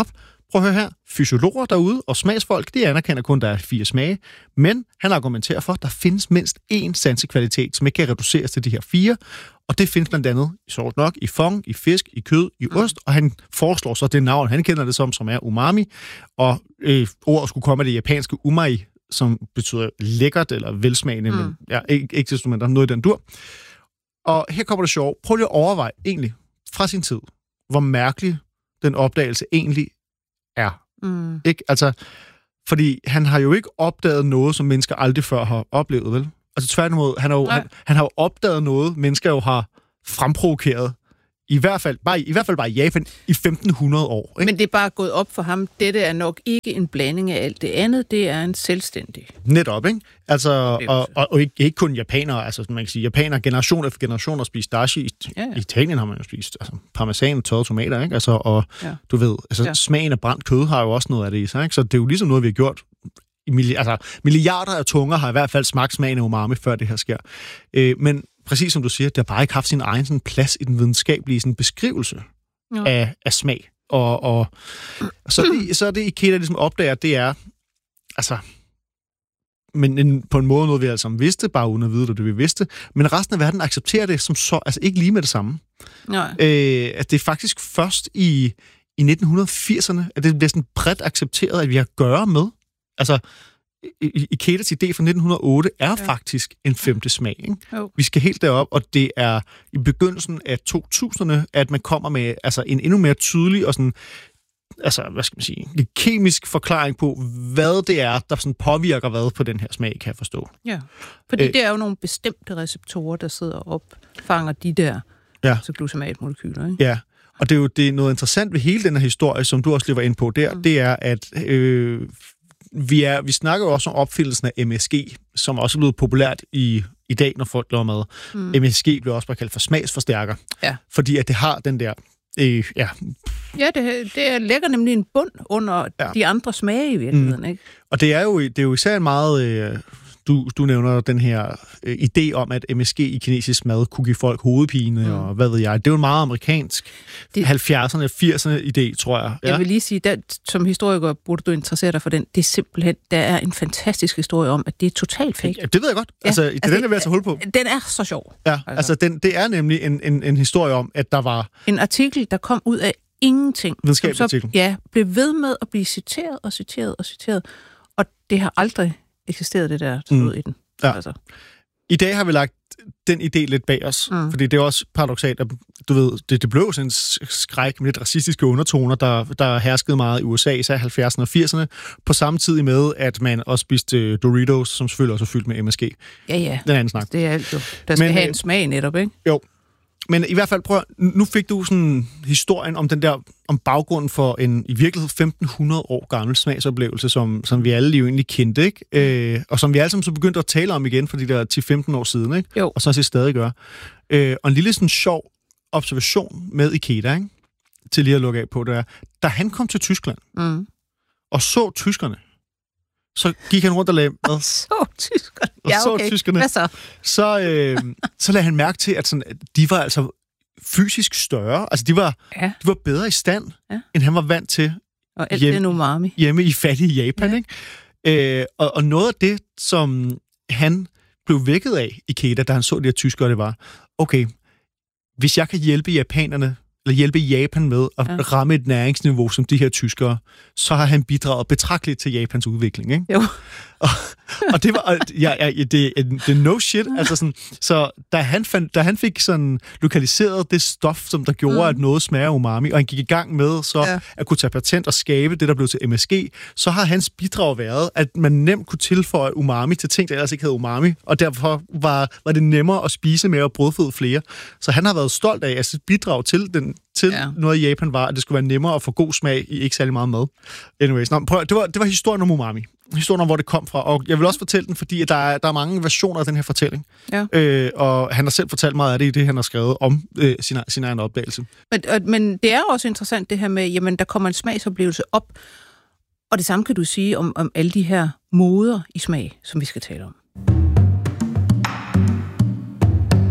prøv at høre her, fysiologer derude og smagsfolk, de anerkender kun, at der er 4 smage, men han argumenterer for, at der findes mindst én sansekvalitet, som ikke kan reduceres til de her 4, og det findes blandt andet, sjovt nok, i fong, i fisk, i kød, i ost, og han foreslår så det navn, han kender det som er umami, og ordet skulle komme af det japanske umai, som betyder lækkert eller velsmagende, men ikke desto mindre noget i den dur. Og her kommer det sjovt. Prøv lige at overveje egentlig fra sin tid, hvor mærkelig den opdagelse egentlig er. Ikke? Altså, fordi han har jo ikke opdaget noget, som mennesker aldrig før har oplevet, vel? Altså tværtimod, han har jo opdaget noget, mennesker jo har fremprovokeret, i hvert fald bare i Japan, i 1500 år. Ikke? Men det er bare gået op for ham. Dette er nok ikke en blanding af alt det andet. Det er en selvstændig. Netop, ikke? Altså, og ikke kun japanere. Altså, man kan sige, japanere generation efter generation har spist dashi. I Italien har man jo spist parmesan og tørrede tomater, ikke? Altså, og du ved, smagen af brændt kød har jo også noget af det i sig, ikke? Så det er jo ligesom noget, vi har gjort. Milliarder af tunger har i hvert fald smagt smagen af umami, før det her sker. Men præcis som du siger, det har bare ikke haft sin egen sådan, plads i den videnskabelige sådan, beskrivelse af smag. Og så er det Ikeda ligesom opdager, det er, altså, men på en måde noget, vi alle sammen vidste, bare uden at vide det, vi vidste, men resten af verden accepterer det som så, altså ikke lige med det samme. At det er faktisk først i 1980'erne, at det bliver sådan bredt accepteret, at vi har at gøre med. Altså, Ikedas idé fra 1908 er faktisk en 5. smag. Ikke? Vi skal helt derop, og det er i begyndelsen af 2000'erne, at man kommer med altså, en endnu mere tydelig og sådan, altså, hvad skal man sige, en kemisk forklaring på, hvad det er, der sådan påvirker hvad på den her smag, kan jeg forstå. Ja, fordi det er jo nogle bestemte receptorer, der sidder og opfanger de der glutamatmolekyler, ikke? Ja. Og det er noget interessant ved hele den her historie, som du også lige var inde på der, det er, at vi snakker jo også om opfindelsen af MSG, som også er blevet populært i dag, når folk laver mad. MSG bliver også bare kaldt for smagsforstærker, fordi at det har den der... det lægger nemlig en bund under de andre smage i virkeligheden, ikke? Og det er jo især meget... Du nævner den her idé om, at MSG i kinesisk mad kunne give folk hovedpine, og hvad ved jeg. Det er jo en meget amerikansk 70'erne, 80'erne idé, tror jeg. Jeg vil lige sige, som historiker burde du interessere dig for den. Det er simpelthen, der er en fantastisk historie om, at det er totalt fake. Ja, det ved jeg godt. Altså, den er ved at tage hul på. Den er så sjov. Ja, altså det er nemlig en historie om, at der var... En artikel, der kom ud af ingenting. Videnskabelig artikel. Ja, blev ved med at blive citeret og citeret og citeret. Og det har aldrig eksisteret, det der stod i den. Ja. Altså. I dag har vi lagt den idé lidt bag os, fordi det er også paradoksalt, at du ved, det blev sådan en skræk med lidt racistiske undertoner, der herskede meget i USA, især 70'erne og 80'erne, på samme tid med, at man også spiste Doritos, som selvfølgelig også er fyldt med MSG. Ja. Den anden snak. Det er alt jo. Der skal have en smag netop, ikke? Jo. Men i hvert fald, nu fik du sådan historien om baggrunden for en i virkelighed 1500 år gammel smagsoplevelse, som vi alle jo egentlig kendte, ikke? Og som vi alle sammen så begyndte at tale om igen for de der 10-15 år siden, ikke? Jo. Og så det stadig gør. Og en lille sådan sjov observation med Ikeda, ikke? Til lige at lukke af på det er, da han kom til Tyskland og så tyskerne, så gik han rundt og lagde mad. Så tyskerne. Hvad så? Så lagde han mærke til, at sådan, de var altså fysisk større. Altså, de var bedre i stand, end han var vant til og alt det umami. Hjemme i fattige Japan. Ikke? Og noget af det, som han blev vækket af, Ikeda, da han så de her tyskere, det var, okay, hvis jeg kan hjælpe japanerne, eller hjælpe Japan med at ramme et næringsniveau som de her tyskere, så har han bidraget betragteligt til Japans udvikling, ikke? Jo. Og det var det er no shit, altså sådan, så da han fik sådan lokaliseret det stof, som der gjorde, at noget smager umami, og han gik i gang med så at kunne tage patent og skabe det, der blev til MSG, så har hans bidrag været, at man nemt kunne tilføje umami til ting, der ellers ikke havde umami, og derfor var det nemmere at spise mere og brødføde flere. Så han har været stolt af, at sit bidrag til noget i Japan var, at det skulle være nemmere at få god smag i ikke særlig meget mad. Anyways, det var historien om umami. Historien om, hvor det kom fra. Og jeg vil også fortælle den, fordi der er mange versioner af den her fortælling. Ja. Og han har selv fortalt meget af det i det, han har skrevet om sin egen opdagelse. Men det er også interessant det her med, jamen der kommer en smagsoplevelse op, og det samme kan du sige om alle de her moder i smag, som vi skal tale om.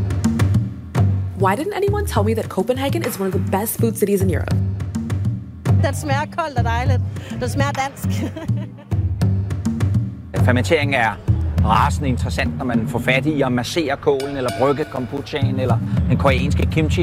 Why didn't anyone tell me that Copenhagen is one of the best food cities in Europe? Den smager koldt og dejligt. Den smager dansk. Fermentering er rasende interessant, når man får fat i at massere kålen, eller brygge kombuchaen, eller den koreanske kimchi.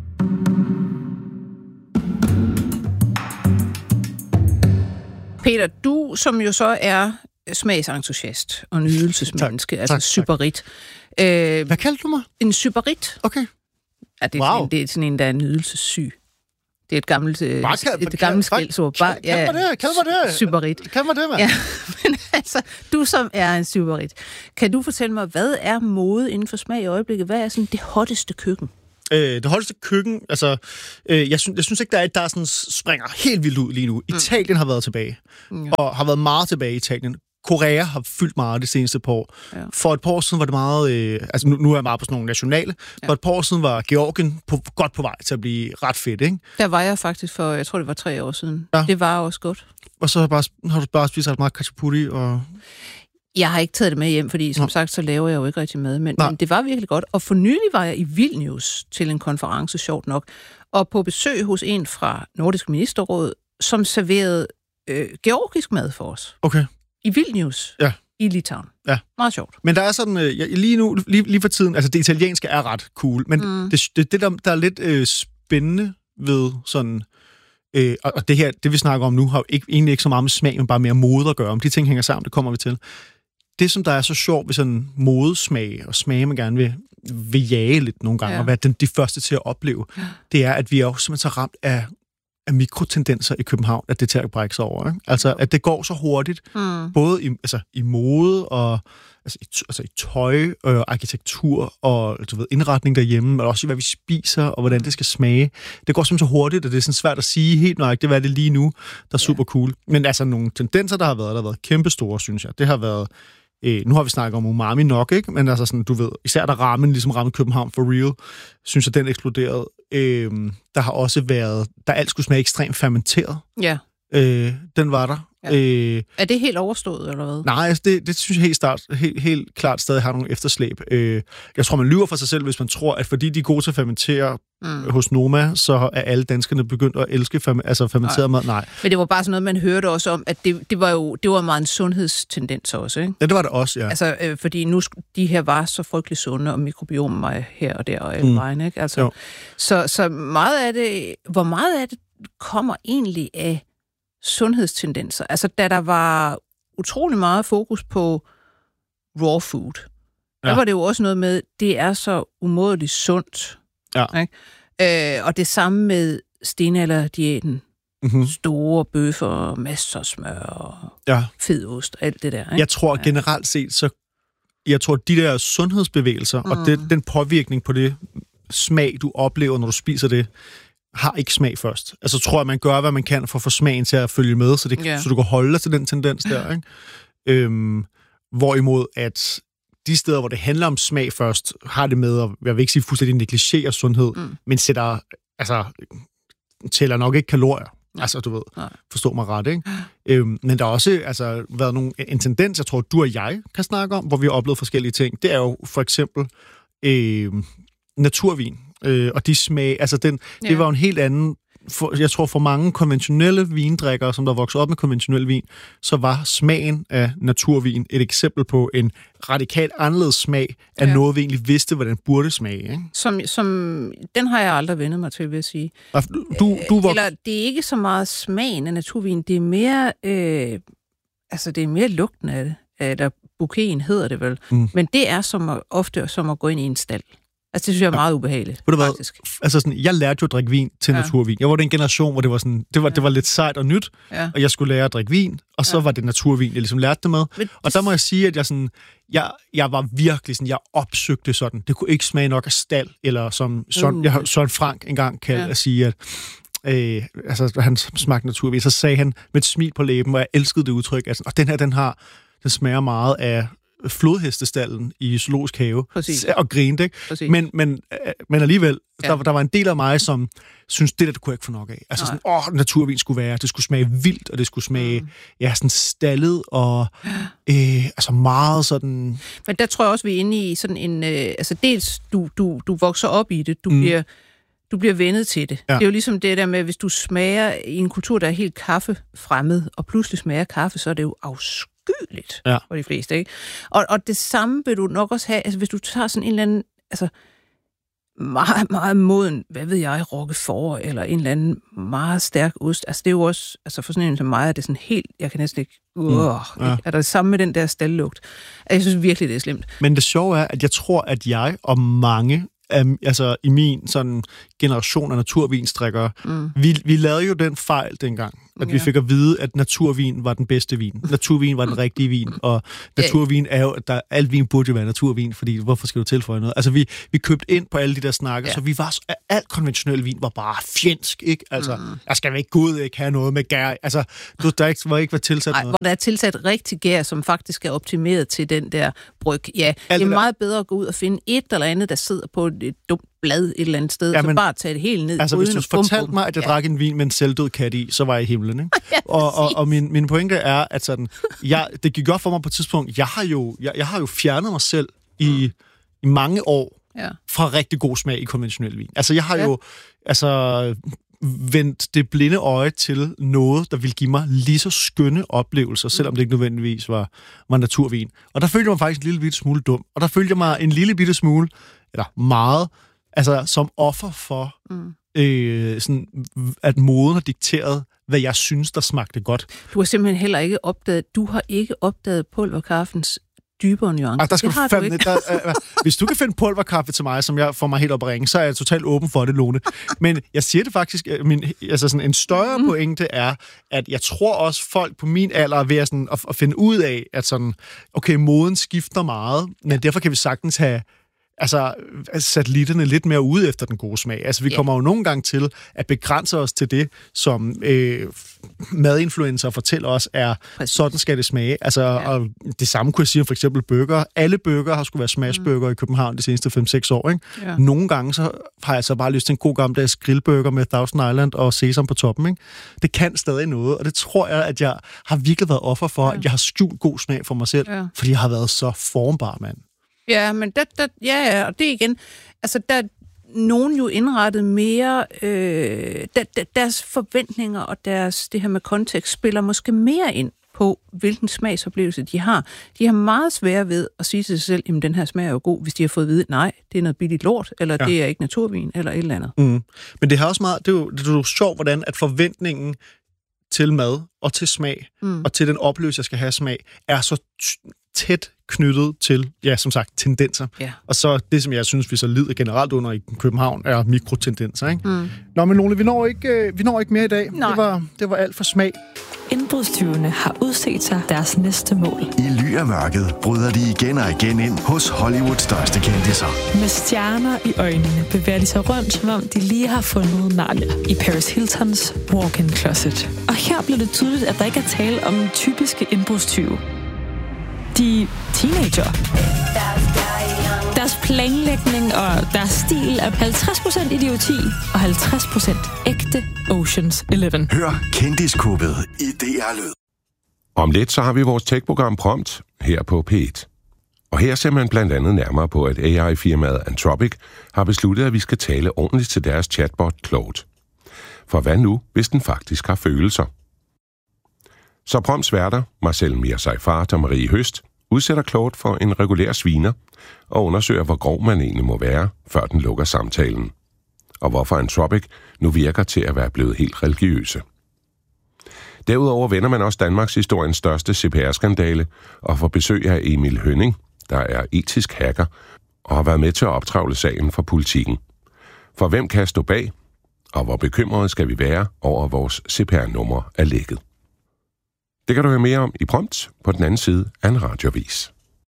Peter, du som jo så er smagsentusiast og nydelsesmenneske, altså sybarit. Hvad kaldte du mig? En sybarit. Okay. Ja, det er, det er sådan en, der er nydelsessyg. Det er et gammelt skældsord. Kald mig det. Sybarit. Kald mig det, mand. Ja, men altså, du som er en sybarit. Kan du fortælle mig, hvad er mode inden for smag i øjeblikket? Hvad er sådan det hotteste køkken? Det hotteste køkken, altså, jeg synes ikke, der er sådan springer helt vildt ud lige nu. Italien har været tilbage, og har været meget tilbage i Italien. Korea har fyldt meget det seneste par år. Ja. For et par år siden var det meget... altså nu er jeg meget på sådan nogle nationale. Ja. For et par år siden var Georgien godt på vej til at blive ret fedt, ikke? Der var jeg faktisk for, jeg tror det var 3 år siden. Ja. Det var også godt. Og så har du bare spist ret meget khachapuri og... Jeg har ikke taget det med hjem, fordi som sagt, så laver jeg jo ikke rigtig mad. Men det var virkelig godt. Og for nylig var jeg i Vilnius til en konference, sjovt nok, og på besøg hos en fra Nordisk Ministerråd, som serverede georgisk mad for os. Okay. I Vilnius. Ja. I Litauen. Ja. Meget sjovt. Men der er sådan, lige for tiden, altså det italienske er ret cool, men det der er lidt spændende ved sådan... og det her, det vi snakker om nu, har jo egentlig ikke så meget med smag, men bare mere mode at gøre. Om de ting hænger sammen, det kommer vi til. Det, som der er så sjovt ved sådan modesmag, og smage, man gerne vil jage lidt nogle gange, og være de første til at opleve, det er, at vi er jo simpelthen så ramt af mikrotendenser i København, at det til at brække sig over. Ikke? Altså, at det går så hurtigt, både i mode og i tøj og arkitektur og indretning derhjemme, men også i, hvad vi spiser og hvordan det skal smage. Det går simpelthen så hurtigt, at det er sådan svært at sige helt nøjagtigt, hvad det er lige nu, der er super cool. Men altså, nogle tendenser, der har været kæmpestore, synes jeg. Det har været... nu har vi snakket om umami nok, ikke? Men altså sådan, du ved, især der rammen København for real, synes jeg, den eksploderede. Der har også været, der alt skulle smage ekstremt fermenteret. Ja. Den var der. Ja. Er det helt overstået, eller hvad? Nej, altså det synes jeg helt klart stadig har nogle efterslæb. Jeg tror, man lyver for sig selv, hvis man tror, at fordi de er gode til at fermentere hos Noma, så er alle danskerne begyndt at elske fermenteret mad. Nej. Men det var bare sådan noget, man hørte også om, at det var meget en sundhedstendens også, ikke? Ja, det var det også, ja. Altså, fordi nu de her var så frygtelig sunde, og mikrobiomen var her og der og alle vejen, ikke? Altså, så meget af det, hvor meget af det kommer egentlig af sundhedstendenser. Altså, da der var utrolig meget fokus på raw food, der var det jo også noget med, det er så umådeligt sundt. Ja. Ikke? Og det samme med stenalderdiæten. Store bøffer, masser af smør og fed ost og alt det der. Ikke? Jeg tror generelt set, jeg tror, de der sundhedsbevægelser og den påvirkning på det smag, du oplever, når du spiser det, har ikke smag først. Altså tror jeg, man gør, hvad man kan for at få smagen til at følge med, så du kan holde dig til den tendens der. Ikke? Hvorimod at de steder, hvor det handler om smag først, har det med at, jeg vil ikke sige fuldstændig negligere sundhed, men tæller nok ikke kalorier. Altså, du ved, forstå mig ret, ikke? Men der har også været en tendens, jeg tror, du og jeg kan snakke om, hvor vi har oplevet forskellige ting. Det er jo for eksempel naturvin. Og de smag, det var jo en helt anden... jeg tror, for mange konventionelle vindrikkere, som der voksede op med konventionel vin, så var smagen af naturvin et eksempel på en radikalt anderledes smag af noget, vi egentlig vidste, hvordan burde smage. Ikke? Som den har jeg aldrig vendt mig til, vil jeg sige. Eller det er ikke så meget smagen af naturvin, det er mere, det er mere lugten af det. Eller bouqueten hedder det vel. Men det er ofte som at gå ind i en stald. Altså, det synes jeg er meget ubehageligt, faktisk. Jeg lærte jo at drikke vin til naturvin. Jeg var den generation, hvor det var sådan, det var lidt sejt og nyt, og jeg skulle lære at drikke vin, og så var det naturvin, jeg ligesom lærte det med. Og der må jeg sige, at jeg var virkelig sådan, jeg opsøgte sådan, det kunne ikke smage nok af stald, eller som Søren Frank engang kaldte at sige, at han smagte naturvin, så sagde han med et smil på læben, og jeg elskede det udtryk, og den her, den smager meget af flodhestestallen i Zoologisk Have. Præcis. Og grinte, ikke? Men alligevel, der var en del af mig, som synes, det kunne jeg ikke få nok af. Altså sådan, naturvin skulle være, det skulle smage vildt, og det skulle smage, sådan stallet, og meget sådan... Men der tror jeg også, vi er inde i sådan en... dels, du vokser op i det, du bliver Du bliver vænnet til det. Ja. Det er jo ligesom det der med, hvis du smager i en kultur, der er helt kaffefremmed, og pludselig smager kaffe, så er det jo afskyeligt for de fleste, ikke? Og det samme vil du nok også have, altså hvis du tager sådan en eller anden, altså meget, meget moden, hvad ved jeg, roquefort, eller en eller anden meget stærk ost. Altså det er jo også, altså for sådan en som mig, er det sådan helt, jeg kan næsten ikke, er der det samme med den der staldlugt? Jeg synes virkelig, det er slemt. Men det sjove er, at jeg tror, at jeg og mange, altså i min sådan generation af naturvinstrikkere, vi lavede jo den fejl dengang, at vi fik at vide, at naturvin var den bedste vin. Naturvin var den rigtige vin, og naturvin er jo, at alt vin burde jo være naturvin, fordi hvorfor skal du tilføje noget? Altså vi købte ind på alle de der snakker, så vi var, alt konventionel vin var bare fjendsk, ikke? Altså, jeg skal ikke gå ud, ikke have noget med gær. Altså, der var ikke tilsat noget. Hvor der er tilsat rigtig gær, som faktisk er optimeret til den der bryg. Ja, det er meget bedre at gå ud og finde et eller andet, der sidder på et dumt blad et eller andet sted, så bare tage det helt ned. Altså, hvis du fortalte mig, at jeg drak en vin med en selvdød kat i, så var jeg i himlen, ikke? Og min pointe er, at sådan, det gik godt for mig på et tidspunkt. Jeg har jo fjernet mig selv i mange år fra rigtig god smag i konventionel vin. Altså, jeg har jo vendt det blinde øje til noget, der ville give mig lige så skønne oplevelser, selvom det ikke nødvendigvis var naturvin. Og der følte jeg mig faktisk en lille bitte smule dum. Og der følte jeg mig en lille bitte smule, eller meget, altså som offer for, sådan, at moden har dikteret, hvad jeg synes, der smagte godt. Du har simpelthen heller ikke opdaget pulverkaffens dybere nuancer. Der skal du fandme, hvis du kan finde pulverkaffe til mig, som jeg får mig helt op at ringe, så er jeg totalt åben for det, Lone. Men jeg siger det faktisk, sådan en større pointe er, at jeg tror også, folk på min alder er ved at finde ud af, at sådan, okay, moden skifter meget, men derfor kan vi sagtens have satellitterne lidt mere ude efter den gode smag. Altså, vi kommer jo nogle gange til at begrænse os til det, som madinfluencer fortæller os, sådan skal det smage. Altså, og det samme kunne jeg sige om for eksempel burger. Alle burger har skulle være smashburger i København de seneste 5-6 år, ikke? Ja. Nogle gange så har jeg så bare lyst til en god gammeldags grillburger med Thousand Island og sesam på toppen, ikke? Det kan stadig noget, og det tror jeg, at jeg har virkelig været offer for, at jeg har skjult god smag for mig selv, fordi jeg har været så formbar, mand. Ja, men og det igen, altså der er nogen jo indrettet mere, deres forventninger og det her med kontekst spiller måske mere ind på, hvilken smagsoplevelse de har. De har meget svære ved at sige til sig selv, jamen den her smag er jo god, hvis de har fået at vide, nej, det er noget billigt lort, eller det er ikke naturvin, eller et eller andet. Men det har også meget, det er jo sjovt, hvordan at forventningen til mad og til smag, og til den oplevelse, jeg skal have smag, er så tæt knyttet til, som sagt, tendenser. Ja. Og så det, som jeg synes, vi så lider generelt under i København, er mikrotendenser, ikke? Nå, men Lone, vi når ikke mere i dag. Det var alt for smag. Indbrudstyvene har udset sig deres næste mål. I ly af mørket bryder de igen og igen ind hos Hollywoods største kendisser. Med stjerner i øjnene bevæger de sig rundt, som om de lige har fundet Narnia i Paris Hiltons walk-in closet. Og her bliver det tydeligt, at der ikke er tale om typiske indbrudstyve. De er teenager. Deres planlægning og deres stil er 50% idioti og 50% ægte Ocean's 11. Hør Kendiskubbet i DR Lyd. Om lidt så har vi vores tech-program Prompt her på P1. Og her ser man blandt andet nærmere på, at AI-firmaet Anthropic har besluttet, at vi skal tale ordentligt til deres chatbot Claude. For hvad nu, hvis den faktisk har følelser? Så Prompts værter, Marcel Mir-Seyfarth og Marie Høst, udsætter Claude for en regulær sviner og undersøger, hvor grov man egentlig må være, før den lukker samtalen. Og hvorfor Anthropic nu virker til at være blevet helt religiøse. Derudover vender man også Danmarks historiens største CPR-skandale og får besøg af Emil Hønning, der er etisk hacker og har været med til at optravle sagen for Politikken. For hvem kan stå bag, og hvor bekymrede skal vi være over vores CPR-nummer er lækket? Det kan du høre mere om i Prompt på den anden side af en radioavis.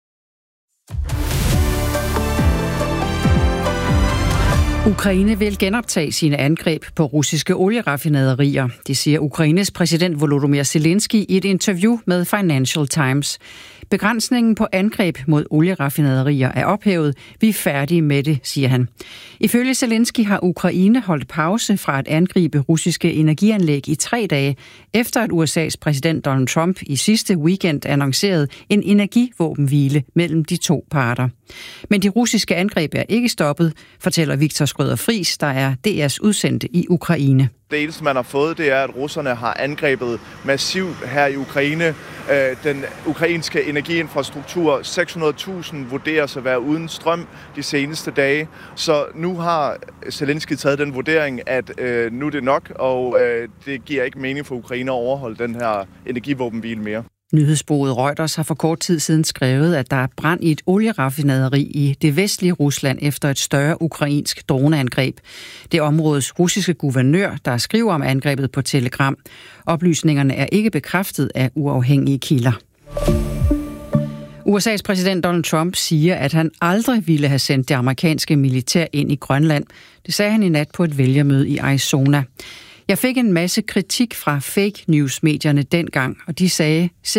Ukraine vil genoptage sine angreb på russiske olieraffinaderier. Det siger Ukraines præsident Volodymyr Zelensky i et interview med Financial Times. Begrænsningen på angreb mod olieraffinaderier er ophævet. Vi er færdige med det, siger han. Ifølge Zelensky har Ukraine holdt pause fra at angribe russiske energianlæg i 3 dage, efter at USA's præsident Donald Trump i sidste weekend annoncerede en energivåbenhvile mellem de to parter. Men de russiske angreb er ikke stoppet, fortæller Victor Skrøder Friis, der er DR's udsendte i Ukraine. Det eneste, man har fået, det er, at russerne har angrebet massivt her i Ukraine. Den ukrainske energiinfrastruktur, 600.000 vurderes at være uden strøm de seneste dage. Så nu har Zelensky taget den vurdering, at nu er det nok, og det giver ikke mening for Ukraine at overholde den her energivåbenhvile mere. Nyhedsbureauet Reuters har for kort tid siden skrevet, at der er brand i et olieraffinaderi i det vestlige Rusland efter et større ukrainsk droneangreb. Det er områdets russiske guvernør, der skriver om angrebet på Telegram. Oplysningerne er ikke bekræftet af uafhængige kilder. USA's præsident Donald Trump siger, at han aldrig ville have sendt det amerikanske militær ind i Grønland. Det sagde han i nat på et vælgermøde i Arizona. Jeg fik en masse kritik fra fake news-medierne dengang, og de sagde,